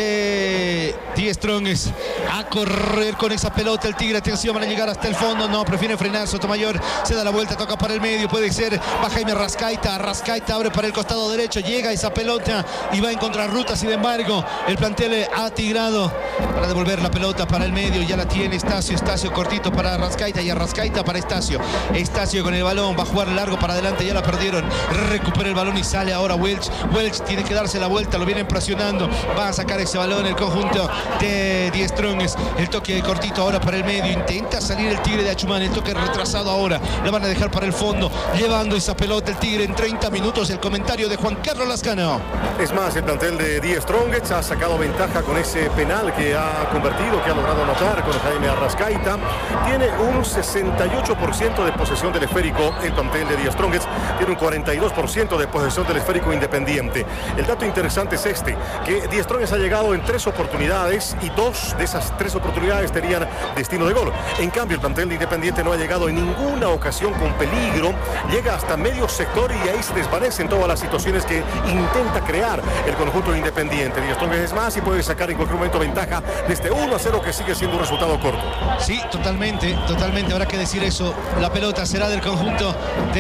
de Die Strongest. A correr con esa pelota el Tigre. Atención, van a llegar hasta el fondo. No, prefiere frenar. Sotomayor se da la vuelta, toca para el medio. Puede ser. Va Jaime Rascaita. Rascaita abre para el costado derecho. Llega esa pelota y va en contrarruta. Sin embargo, el plantel ha tigrado para devolver la pelota para el medio. Ya la tiene Estacio. Estacio cortito para Rascaita y a Rascaita para Estacio. Estacio con el balón. Va a jugar largo para adelante. Ya la perdieron. Recupera el balón y sale ahora Welch. Welch tiene que darse la vuelta. Lo vienen presionando. Va a sacar ese balón el conjunto de Die Strongest. El toque cortito ahora para el medio. Intenta salir el Tigre de Achumani. El toque retrasado ahora. La van a dejar para el fondo. Llevando esa pelota el Tigre en treinta minutos. El comentario de Juan Carlos Lascano. Es más, el plantel de Die Strongest ha sacado ventaja con ese penal que ha convertido, que ha logrado anotar con Jaime Arrascaita. Tiene un sesenta y ocho por ciento de posesión del esférico. El plantel de Die Strongest tiene un cuarenta y dos por ciento de posesión del esférico Independiente. El dato interesante es este, que Die Strongest ha llegado en tres oportunidades y dos de esas tres oportunidades tenían destino de gol. En cambio, el plantel de Independiente no ha llegado en ninguna ocasión con peligro. Llega hasta medio sector y ahí se desvanecen todas las situaciones que intenta crear el conjunto Independiente. Die Strongest es más y puede sacar en cualquier momento ventaja de este uno a cero que sigue siendo un resultado corto. Sí, totalmente, totalmente. Habrá que decir eso. La pelota será del conjunto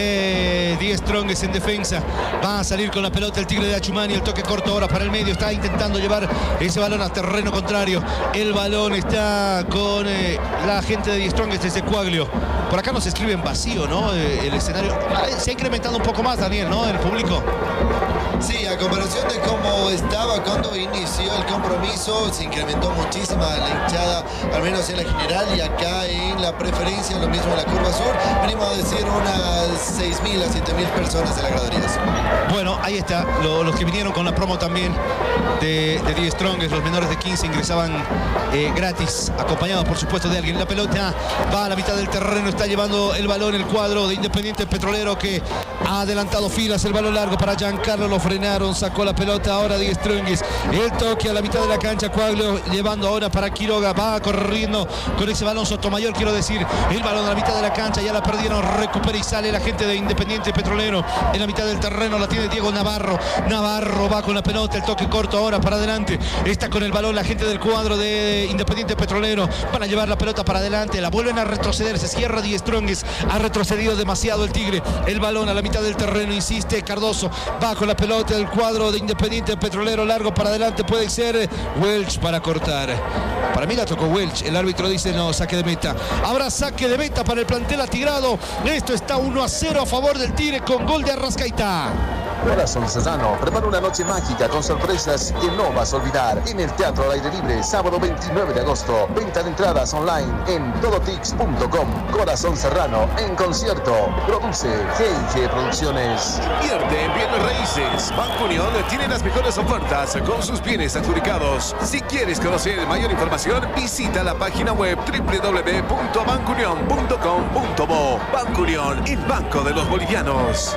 de Die Strongest en defensa. Va a salir con la pelota el Tigre de Achumani. El toque corto ahora para el medio. Está intentando llevar ese balón a terreno contrario. El balón está con eh, la gente de Die Strongest desde Coaglio. Por acá nos escriben vacío, ¿no? Eh, el escenario se ha incrementado un poco más, Daniel, ¿no? El público. Sí, a comparación de cómo estaba cuando inició el compromiso, se incrementó muchísimo la hinchada, al menos en la general, y acá en la preferencia, lo mismo en la curva sur. Venimos a decir unas seis mil a siete mil personas en las graderías. Bueno, ahí está, lo, los que vinieron con la promo también de, de Die Strongest, los menores de quince ingresaban eh, gratis, acompañados por supuesto de alguien. La pelota va a la mitad del terreno, está llevando el balón el cuadro de Independiente Petrolero, que ha adelantado filas. El balón largo para Giancarlo, lo frenaron, sacó la pelota ahora Die Strongest. El toque a la mitad de la cancha, Coaglio llevando ahora para Quiroga, va corriendo con ese balón Sotomayor, quiero decir, el balón a la mitad de la cancha, ya la perdieron, recupera y sale la gente de Independiente Petrolero. En la mitad del terreno la tiene Diego Navarro. Navarro va con la pelota, el toque corto ahora para adelante, está con el balón la gente del cuadro de Independiente Petrolero. Van a llevar la pelota para adelante, la vuelven a retroceder, se cierra Die Strongest, ha retrocedido demasiado el Tigre. El balón a la mitad del terreno, insiste Cardoso, va con la pelota del cuadro de Independiente Petrolero, largo para adelante, puede ser Welch para cortar. Para mí la tocó Welch, el árbitro dice no, saque de meta. Habrá saque de meta para el plantel atigrado. Esto está uno a cero a favor del Tigre con gol de Arrascaita. Corazón Serrano prepara una noche mágica con sorpresas que no vas a olvidar en el Teatro al Aire Libre, sábado veintinueve de agosto. Venta de entradas online en todotix punto com. Corazón Serrano en concierto. Produce G y G Producciones. Invierte en bienes raíces. Banco Unión tiene las mejores ofertas con sus bienes adjudicados. Si quieres conocer mayor información, visita la página web doble u doble u doble u punto banco unión punto com punto bo. Banco Unión, el banco de los bolivianos.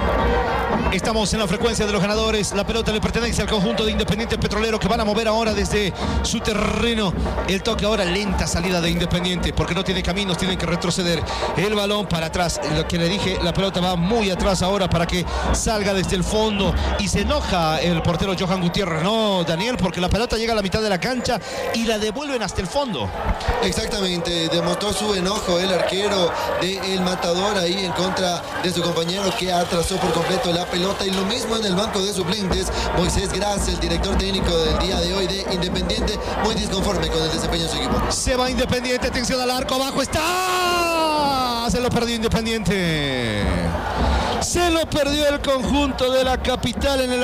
Estamos en la frecuencia de los ganadores. La pelota le pertenece al conjunto de Independiente Petrolero, que van a mover ahora desde su terreno. El toque ahora, lenta salida de Independiente, porque no tiene caminos, tienen que retroceder. El balón para atrás, lo que le dije, la pelota va muy atrás ahora para que salga desde el fondo. Y se enoja el portero Johan Gutiérrez, ¿no, Daniel? Porque la pelota llega a la mitad de la cancha y la devuelven hasta el fondo. Exactamente, demostró su enojo el arquero del Matador ahí en contra de su compañero, que atrasó por completo la pelota. pelota y lo mismo en el banco de suplentes. Moisés Gracia, el director técnico del día de hoy de Independiente, muy disconforme con el desempeño de su equipo. Se va Independiente, atención al arco, abajo está. Se lo perdió Independiente. Se lo perdió el conjunto de la capital en el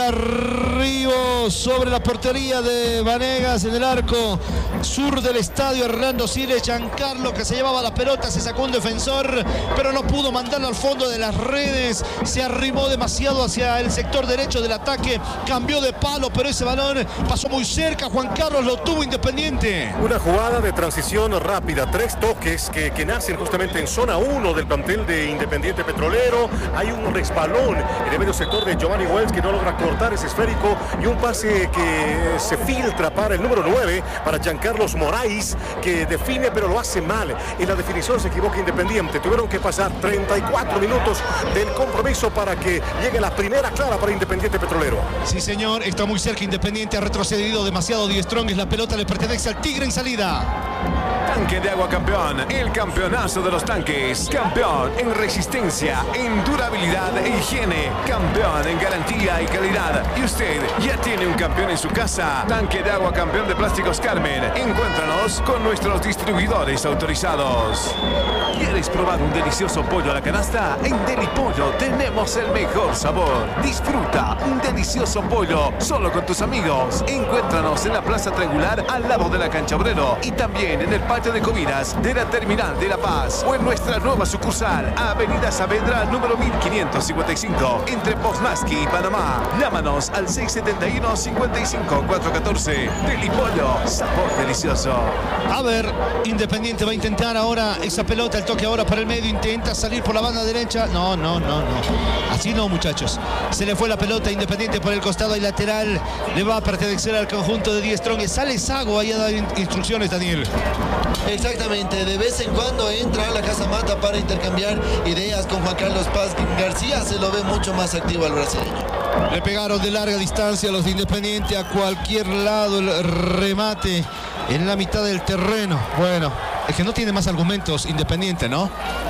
arribo sobre la portería de Vanegas en el arco sur del estadio Hernando Siles. Giancarlo, que se llevaba la pelota, se sacó un defensor, pero no pudo mandarlo al fondo de las redes. Se arrimó demasiado hacia el sector derecho del ataque, cambió de palo, pero ese balón pasó muy cerca. Juan Carlos, lo tuvo Independiente. Una jugada de transición rápida, tres toques que, que nacen justamente en zona uno del plantel de Independiente Petrolero. Hay un resbalón en el medio sector de Giovanni Wells, que no logra cortar ese esférico, y un pase que se filtra para el número nueve, para Giancarlos Moraes, que define pero lo hace mal. En la definición se equivoca Independiente. Tuvieron que pasar treinta y cuatro minutos del compromiso para que llegue la primera clara para Independiente Petrolero. Sí, señor, está muy cerca Independiente, ha retrocedido demasiado Die Strongest. La pelota le pertenece al Tigre en salida. Tanque de agua campeón, el campeonazo de los tanques. Campeón en resistencia, en durabilidad e higiene. Campeón en garantía y calidad. Y usted ya tiene un campeón en su casa. Tanque de agua campeón de Plásticos Carmen. Encuéntranos con nuestros distribuidores autorizados. ¿Quieres probar un delicioso pollo a la canasta? En Deli Pollo tenemos el mejor sabor. Disfruta un delicioso pollo solo con tus amigos. Encuéntranos en la Plaza Triangular al lado de la Cancha Obrero y también en el patio de comidas de la Terminal de La Paz o en nuestra nueva sucursal, Avenida Saavedra número mil quinientos cincuenta y cinco, entre Poznański y Panamá. Llámanos al seis siete uno, cinco cinco, cuatro uno cuatro. Deli Pollo, sabor delicioso. A ver, Independiente va a intentar ahora esa pelota, el toque ahora para el medio, intenta salir por la banda derecha. No, no, no, no. Así no, muchachos. Se le fue la pelota a Independiente por el costado y lateral. Le va a pertenecer al conjunto de Die Strongest. Sale Sago ahí a dar instrucciones, Daniel. Exactamente, de vez en cuando entra a la Casa Mata para intercambiar ideas con Juan Carlos Paz García. Se lo ve mucho más activo al brasileño. Le pegaron de larga distancia a los de Independiente, a cualquier lado el remate en la mitad del terreno. Bueno, es que no tiene más argumentos Independiente, ¿no?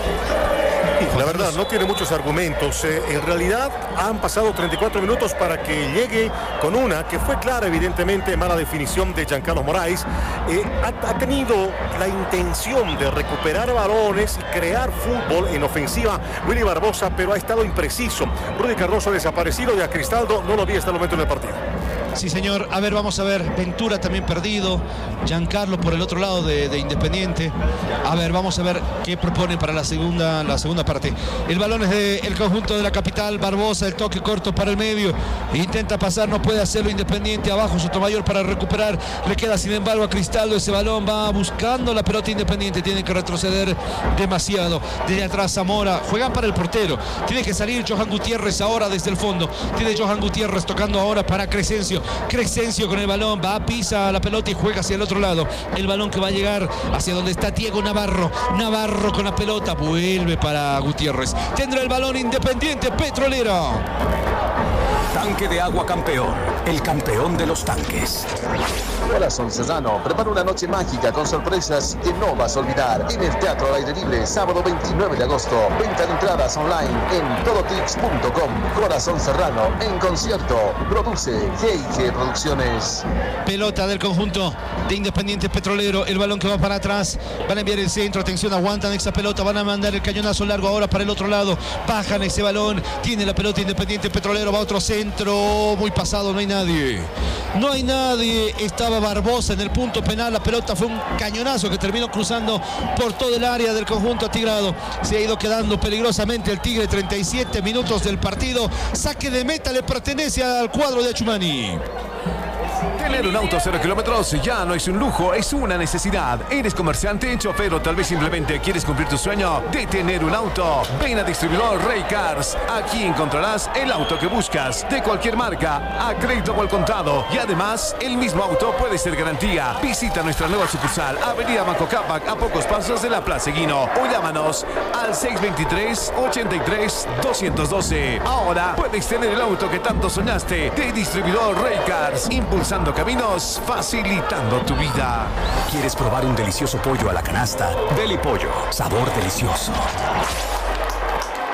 La verdad, no tiene muchos argumentos. Eh, en realidad han pasado treinta y cuatro minutos para que llegue con una que fue clara, evidentemente, mala definición de Giancarlo Moraes. Eh, ha, ha tenido la intención de recuperar balones y crear fútbol en ofensiva Willy Barbosa, pero ha estado impreciso. Rudy Cardoso ha desaparecido y a Cristaldo no lo vi hasta el momento en el partido. Sí, señor. A ver, vamos a ver. Ventura también perdido. Giancarlo por el otro lado de, de Independiente. A ver, vamos a ver qué proponen para la segunda, la segunda parte. El balón es del conjunto de la capital. Barbosa, el toque corto para el medio. Intenta pasar, no puede hacerlo Independiente. Abajo Sotomayor para recuperar. Le queda sin embargo a Cristaldo. Ese balón va buscando la pelota Independiente. Tiene que retroceder demasiado. Desde atrás Zamora. Juegan para el portero. Tiene que salir Johan Gutiérrez ahora desde el fondo. Tiene Johan Gutiérrez tocando ahora para Crescencio. Crescencio con el balón, va, pisa la pelota y juega hacia el otro lado. El balón que va a llegar hacia donde está Diego Navarro. Navarro con la pelota, vuelve para Gutiérrez. Tendrá el balón Independiente Petrolero. Tanque de agua campeón, el campeón de los tanques. Corazón Serrano prepara una noche mágica con sorpresas que no vas a olvidar en el Teatro al Aire Libre, sábado veintinueve de agosto. Venta de entradas online en todotix punto com. Corazón Serrano en concierto. Produce G y G Producciones. Pelota del conjunto de Independiente Petrolero. El balón que va para atrás. Van a enviar el centro. Atención, aguantan esa pelota. Van a mandar el cañonazo largo ahora para el otro lado. Bajan ese balón. Tiene la pelota Independiente Petrolero. Va a otro centro. Muy pasado. No hay nadie. No hay nadie. Estaba Barbosa en el punto penal. La pelota fue un cañonazo que terminó cruzando por todo el área del conjunto atigrado. Se ha ido quedando peligrosamente el Tigre. treinta y siete minutos del partido. Saque de meta le pertenece al cuadro de Achumani. Tener un auto cero kilómetros ya no es un lujo, es una necesidad. ¿Eres comerciante, chofer o tal vez simplemente quieres cumplir tu sueño de tener un auto? Ven a Distribuidor Rey Cars. Aquí encontrarás el auto que buscas, de cualquier marca, a crédito o al contado. Y además, el mismo auto puede ser garantía. Visita nuestra nueva sucursal, Avenida Banco Cápac, a pocos pasos de la Plaza Guino. O llámanos al seis dos tres, ochenta y tres, doscientos doce. Ahora puedes tener el auto que tanto soñaste. De Distribuidor Rey Cars, impulsando caminos, facilitando tu vida. ¿Quieres probar un delicioso pollo a la canasta? Deli Pollo, sabor delicioso.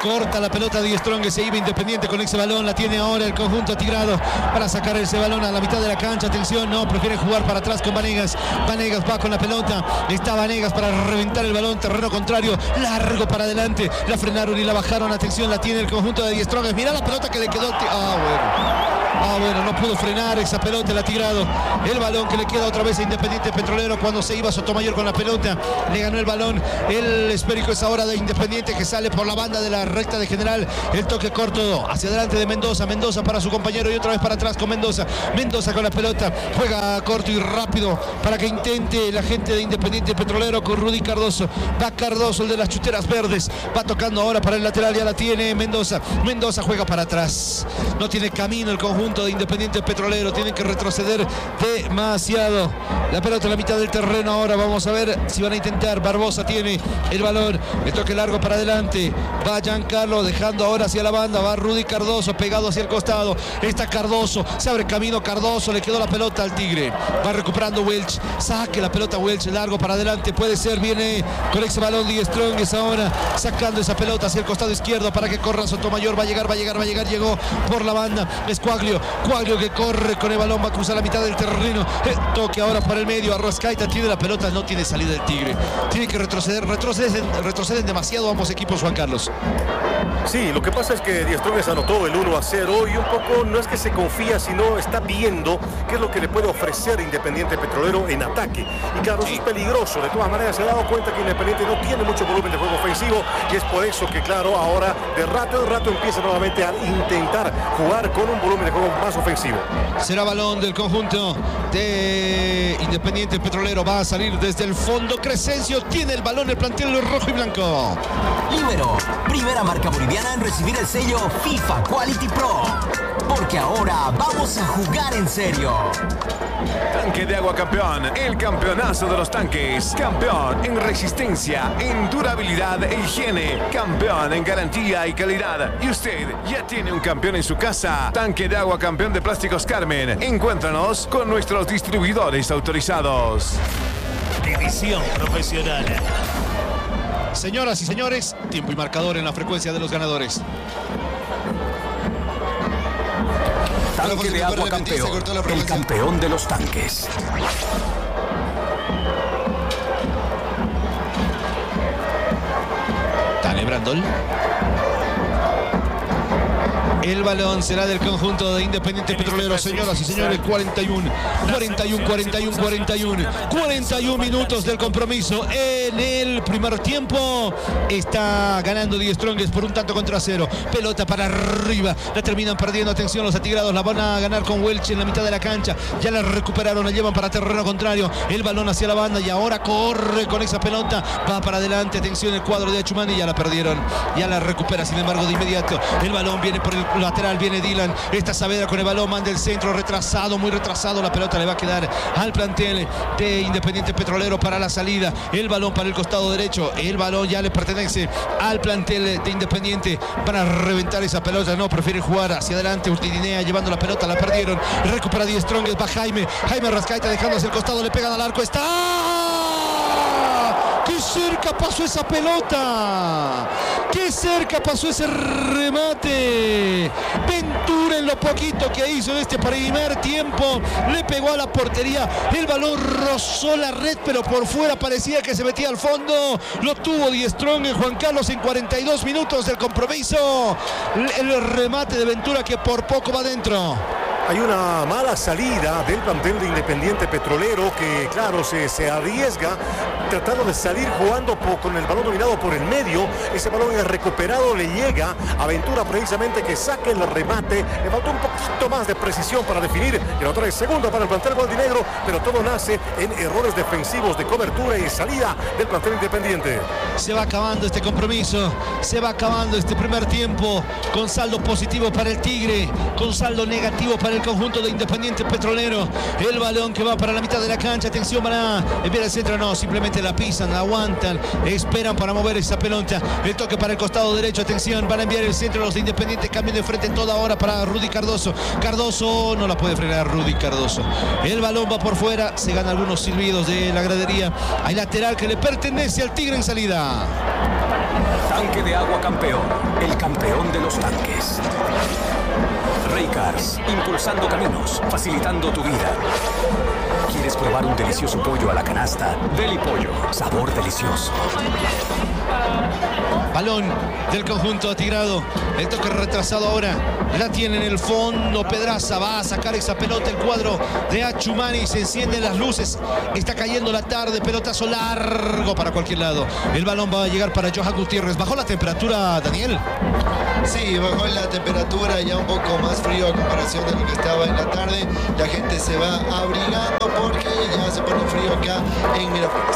Corta la pelota de Strong, se iba Independiente con ese balón. La tiene ahora el conjunto atigrado para sacar ese balón a la mitad de la cancha. Atención, no, prefiere jugar para atrás con Vanegas. Vanegas va con la pelota. Está Vanegas para reventar el balón. Terreno contrario, largo para adelante. La frenaron y la bajaron. Atención, la tiene el conjunto de Die Strongest. Mira la pelota que le quedó. Ah, bueno. Ah, bueno, no pudo frenar esa pelota el atigrado. El balón que le queda otra vez a Independiente Petrolero cuando se iba Sotomayor con la pelota. Le ganó el balón. El esférico es ahora de Independiente, que sale por la banda de la recta de General. El toque corto hacia adelante de Mendoza. Mendoza para su compañero y otra vez para atrás con Mendoza. Mendoza con la pelota. Juega corto y rápido para que intente la gente de Independiente Petrolero con Rudy Cardoso. Va Cardoso, el de las chuteras verdes. Va tocando ahora para el lateral. Ya la tiene Mendoza. Mendoza juega para atrás. No tiene camino el conjunto de Independiente Petrolero. Tienen que retroceder demasiado. La pelota en la mitad del terreno ahora. Vamos a ver si van a intentar. Barbosa tiene el balón. El toque largo para adelante. Va Giancarlo dejando ahora hacia la banda. Va Rudy Cardoso pegado hacia el costado. Está Cardoso. Se abre camino Cardoso. Le quedó la pelota al Tigre. Va recuperando Welch. Saque la pelota Welch. Largo para adelante. Puede ser. Viene con ese balón Die Strongest ahora. Sacando esa pelota hacia el costado izquierdo para que corra Sotomayor. Va a llegar, va a llegar, va a llegar. Llegó por la banda. Es Quaglio. Quaglio que corre con el balón. Va a cruzar la mitad del terreno. El toque ahora para el medio. Arrascaita tiene la pelota. No tiene salida el Tigre. Tiene que retroceder. Retroceden, retroceden demasiado ambos equipos, Juan Carlos. Sí, lo que pasa es que Die Strongest anotó el uno a cero y un poco no es que se confía, sino está viendo qué es lo que le puede ofrecer Independiente Petrolero en ataque. Y claro, eso es peligroso. De todas maneras, se ha dado cuenta que Independiente no tiene mucho volumen de juego ofensivo y es por eso que, claro, ahora de rato en rato empieza nuevamente a intentar jugar con un volumen de juego más ofensivo. Será balón del conjunto de Independiente Petrolero. Va a salir desde el fondo. Crescencio tiene el balón, el plantel rojo y blanco. Libero, primera marca boliviana en recibir el sello FIFA Quality Pro. Porque ahora vamos a jugar en serio. Tanque de Agua Campeón, el campeonazo de los tanques. Campeón en resistencia, en durabilidad e higiene. Campeón en garantía y calidad. Y usted ya tiene un campeón en su casa. Tanque de Agua Campeón de Plásticos Carmen. Encuéntranos con nuestros distribuidores autorizados. División profesional. Señoras y señores, tiempo y marcador en la frecuencia de los ganadores. Tanque de Agua Campeón, el campeón de los tanques. Dale, Brandol. El balón será del conjunto de Independiente Petrolero, señoras y señores. cuarenta y uno, cuarenta y uno, cuarenta y uno, cuarenta y uno, cuarenta y uno minutos del compromiso. En el primer tiempo está ganando Die Strongest por un tanto contra cero. Pelota para arriba, la terminan perdiendo. Atención, los atigrados la van a ganar con Welch en la mitad de la cancha. Ya la recuperaron, la llevan para terreno contrario. El balón hacia la banda y ahora corre con esa pelota. Va para adelante, atención, el cuadro de Achumani. Ya la perdieron, ya la recupera, sin embargo, de inmediato. El balón viene por el lateral, viene Dylan. Está Saavedra con el balón, manda el centro, retrasado, muy retrasado. La pelota le va a quedar al plantel de Independiente Petrolero para la salida. El balón para el costado derecho. El balón ya le pertenece al plantel de Independiente. Van a reventar esa pelota. No, prefiere jugar hacia adelante. Urtidinea llevando la pelota, la perdieron. Recupera Die Strongest, va Jaime. Jaime Arrascaita dejando hacia el costado, le pegan al arco. ¡Está! ¡Qué cerca pasó esa pelota! ¡Qué cerca pasó ese remate! Ventura, en lo poquito que hizo en este primer tiempo, le pegó a la portería. El balón rozó la red, pero por fuera parecía que se metía al fondo. Lo tuvo Die Strongest, Juan Carlos, en cuarenta y dos minutos del compromiso. El remate de Ventura que por poco va adentro. Hay una mala salida del plantel de Independiente Petrolero que, claro, se, se arriesga tratando de salir jugando por, con el balón dominado por el medio. Ese balón es recuperado, le llega a Ventura precisamente que saque el remate. Le faltó un poquito más de precisión para definir. El otro es segundo para el plantel gualdinegro, pero todo nace en errores defensivos de cobertura y salida del plantel Independiente. Se va acabando este compromiso, se va acabando este primer tiempo con saldo positivo para el Tigre, con saldo negativo para el conjunto de Independiente Petrolero. El balón que va para la mitad de la cancha. Atención, van a enviar el centro. No, simplemente la pisan, la aguantan, esperan para mover esa pelota. El toque para el costado derecho. Atención, van a enviar el centro. Los de Independiente cambian de frente en toda hora para Rudy Cardoso. Cardoso no la puede frenar Rudy Cardoso. El balón va por fuera. Se gana algunos silbidos de la gradería. Hay lateral que le pertenece al Tigre en salida. Tanque de agua campeón, el campeón de los tanques. Raycars, impulsando caminos, facilitando tu vida. ¿Quieres probar un delicioso pollo a la canasta? Deli Pollo, sabor delicioso. Balón del conjunto atigrado. El toque retrasado ahora. La tiene en el fondo Pedraza. Va a sacar esa pelota el cuadro de Achumani. Se encienden las luces. Está cayendo la tarde. Pelotazo largo para cualquier lado. El balón va a llegar para Johan Gutiérrez. ¿Bajó la temperatura, Daniel? Sí, bajó la temperatura, ya un poco más frío a comparación de lo que estaba en la tarde. La gente se va abrigando porque ya se pone frío acá en Miraflores.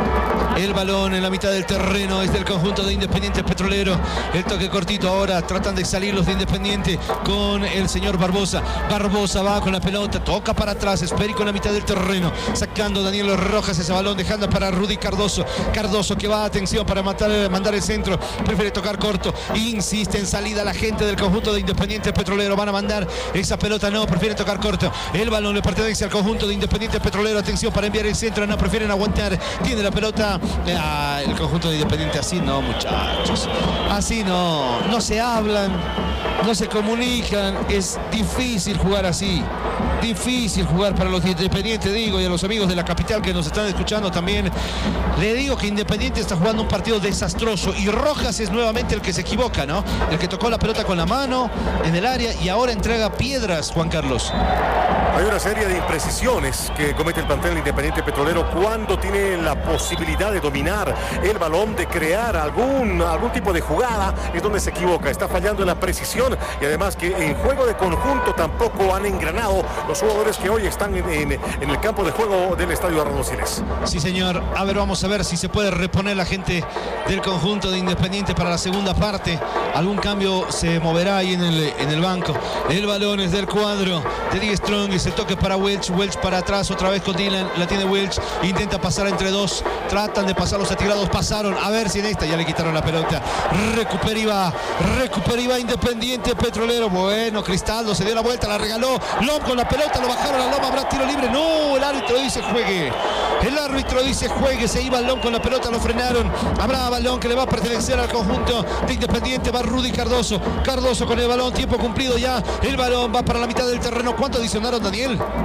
El balón en la mitad del terreno es del conjunto de Independiente Petrolero. El toque cortito ahora. Tratan de salir los de Independiente con el señor Barbosa. Barbosa va con la pelota. Toca para atrás. Esférico en la mitad del terreno. Sacando Daniel Rojas ese balón. Dejando para Rudy Cardoso. Cardoso que va, atención, para matar, mandar el centro. Prefiere tocar corto. Insiste en salida la gente del conjunto de Independiente Petrolero. Van a mandar esa pelota. No, prefiere tocar corto. El balón le pertenece al conjunto de Independiente Petrolero. Atención para enviar el centro. No, prefieren aguantar. Tiene la pelota Ah, el conjunto de Independiente. Así no, muchachos, así no, no se hablan, no se comunican. Es difícil jugar así, difícil jugar para los Independientes, digo, y a los amigos de la capital que nos están escuchando también. Le digo que Independiente está jugando un partido desastroso y Rojas es nuevamente el que se equivoca, ¿no? El que tocó la pelota con la mano en el área y ahora entrega piedras, Juan Carlos. Hay una serie de imprecisiones que comete el plantel Independiente Petrolero cuando tiene la posibilidad de dominar el balón, de crear algún, algún tipo de jugada. Es donde se equivoca, está fallando en la precisión y además que en juego de conjunto tampoco han engranado los jugadores que hoy están en, en, en el campo de juego del Estadio Arnaldo Siles. Sí, señor. A ver, vamos a ver si se puede reponer la gente del conjunto de Independiente para la segunda parte. Algún cambio se moverá ahí en el, en el banco. El balón es del cuadro de Die Strong. El toque para Welch, Welch para atrás otra vez con Dylan, la tiene Welch, intenta pasar entre dos, tratan de pasar los atigrados, pasaron, a ver si en esta ya le quitaron la pelota. Recupera y va, recupera y va Independiente Petrolero. Bueno, Cristaldo se dio la vuelta, la regaló, Lom con la pelota, lo bajaron a Lom, habrá tiro libre. No, el árbitro dice juegue, el árbitro dice juegue, se iba Lom con la pelota, lo frenaron. Habrá balón que le va a pertenecer al conjunto de Independiente, va Rudy Cardoso, Cardoso con el balón, tiempo cumplido ya, el balón va para la mitad del terreno. ¿Cuánto adicionaron, Daniel?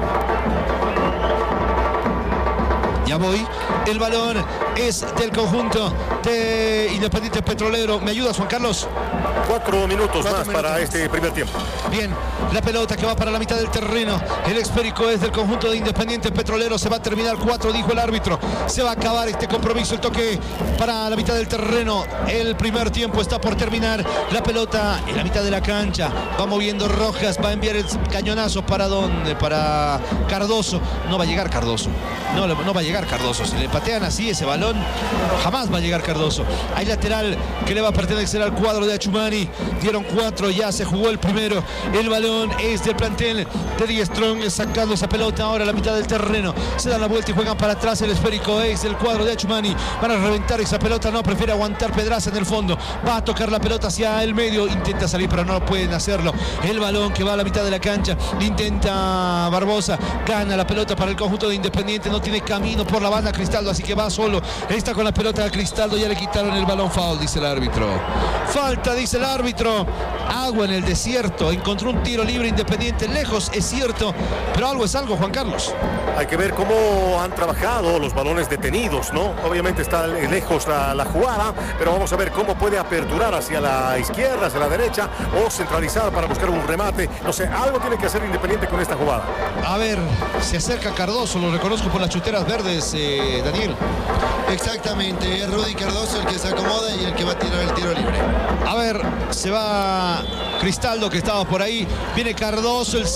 Ya voy. El balón es del conjunto de Independiente Petrolero. ¿Me ayudas, Juan Carlos? Cuatro minutos Cuatro más minutos para más. este primer tiempo. Bien, la pelota que va para la mitad del terreno. El esférico es del conjunto de Independiente Petrolero. Se va a terminar cuatro, dijo el árbitro. Se va a acabar este compromiso. El toque para la mitad del terreno. El primer tiempo está por terminar. La pelota en la mitad de la cancha. Va moviendo Rojas. Va a enviar el cañonazo. ¿Para dónde? Para Cardoso. No va a llegar Cardoso. No, no va a llegar Cardoso. Si le patean así ese balón, jamás va a llegar Cardoso. Hay lateral que le va a pertenecer al cuadro de Achumani. Dieron cuatro, ya se jugó el primero. El balón es del plantel de Die Strong, sacando esa pelota ahora a la mitad del terreno. Se dan la vuelta y juegan para atrás. El esférico es del cuadro de Achumani. Van a reventar esa pelota, no, prefiere aguantar Pedraza en el fondo. Va a tocar la pelota hacia el medio. Intenta salir, pero no pueden hacerlo. El balón que va a la mitad de la cancha. Intenta Barbosa. Gana la pelota para el conjunto de Independiente. No tiene camino por la banda Cristaldo, así que va solo. Está con la pelota a Cristaldo. Ya le quitaron el balón. Foul, dice el árbitro. Falta, dice el árbitro. Agua en el desierto. Encontró un tiro libre Independiente lejos, es cierto, pero algo es algo, Juan Carlos. Hay que ver cómo han trabajado los balones detenidos, ¿no? Obviamente está lejos la, la jugada, pero vamos a ver cómo puede aperturar hacia la izquierda, hacia la derecha o centralizar para buscar un remate. No sé, algo tiene que hacer Independiente con esta jugada. A ver, se acerca Cardoso, lo reconozco por las chuteras verdes, eh, Daniel. Exactamente, es Rudy Cardoso el que se acomoda y el que va a tirar el tiro libre. A ver, se va Cristaldo que estaba por ahí. Viene Cardoso, el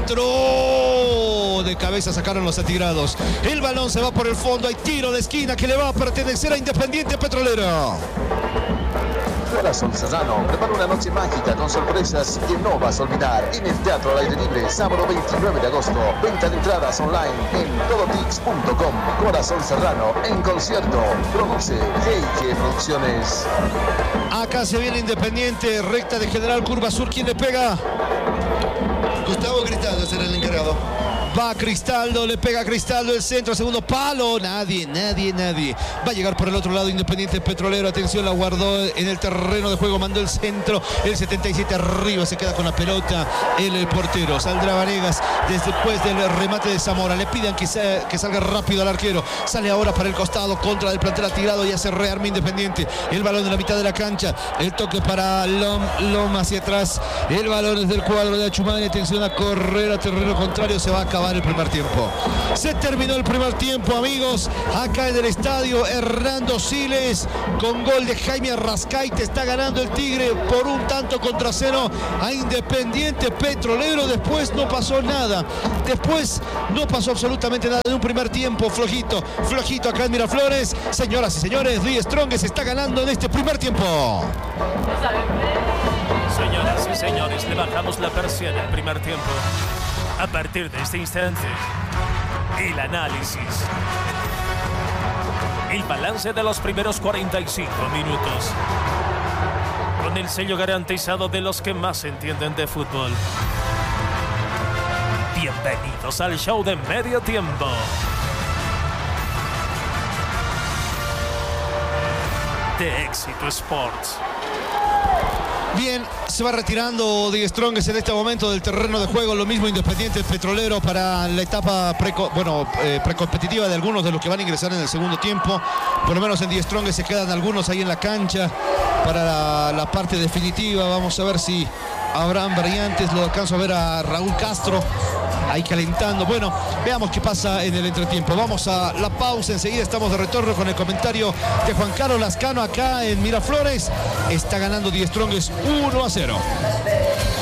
centro. De cabeza sacaron los atigrados. El balón se va por el fondo. Hay tiro de esquina que le va a pertenecer a Independiente Petrolero. Corazón Serrano prepara una noche mágica con sorpresas que no vas a olvidar en el Teatro al Aire Libre, sábado veintinueve de agosto. Venta de entradas online en todotix punto com. Corazón Serrano en concierto. Produce G y G Producciones. Acá se viene Independiente, recta de General Curva Sur. ¿Quién le pega? Gustavo Cristaldo será el encargado. Va Cristaldo, le pega a Cristaldo el centro, segundo palo. Nadie, nadie, nadie. Va a llegar por el otro lado Independiente Petrolero. Atención, la guardó en el terreno de juego, mandó el centro. El setenta y siete arriba, se queda con la pelota el, el portero. Saldrá Vanegas después del remate de Zamora. Le pidan que, sea, que salga rápido al arquero. Sale ahora para el costado, contra del plantel tirado y hace rearme Independiente. El balón en la mitad de la cancha. El toque para Lom, Lom hacia atrás. El balón es del cuadro de Achumani. Atención a correr a terreno contrario. Se va a acabar el primer tiempo. Se terminó el primer tiempo, amigos. Acá en el estadio Hernando Siles, con gol de Jaime Arrascaita, está ganando el Tigre por un tanto contra cero a Independiente Petrolero. Después no pasó nada. Después no pasó absolutamente nada. En un primer tiempo flojito, flojito acá en Miraflores. Señoras y señores, Die Strongest está ganando en este primer tiempo. Señoras y señores, le bajamos la persiana al primer tiempo. A partir de este instante, el análisis, el balance de los primeros cuarenta y cinco minutos, con el sello garantizado de los que más entienden de fútbol. Bienvenidos al show de medio tiempo. De Éxito Sports. Bien, se va retirando Die Strongest en este momento del terreno de juego. Lo mismo Independiente Petrolero para la etapa preco, bueno, eh, precompetitiva de algunos de los que van a ingresar en el segundo tiempo. Por lo menos en Die Strongest se quedan algunos ahí en la cancha para la, la parte definitiva. Vamos a ver si habrán variantes. Lo alcanzo a ver a Raúl Castro ahí calentando. Bueno, veamos qué pasa en el entretiempo. Vamos a la pausa, enseguida estamos de retorno con el comentario de Juan Carlos Lascano acá en Miraflores. Está ganando Die Strongest uno a cero.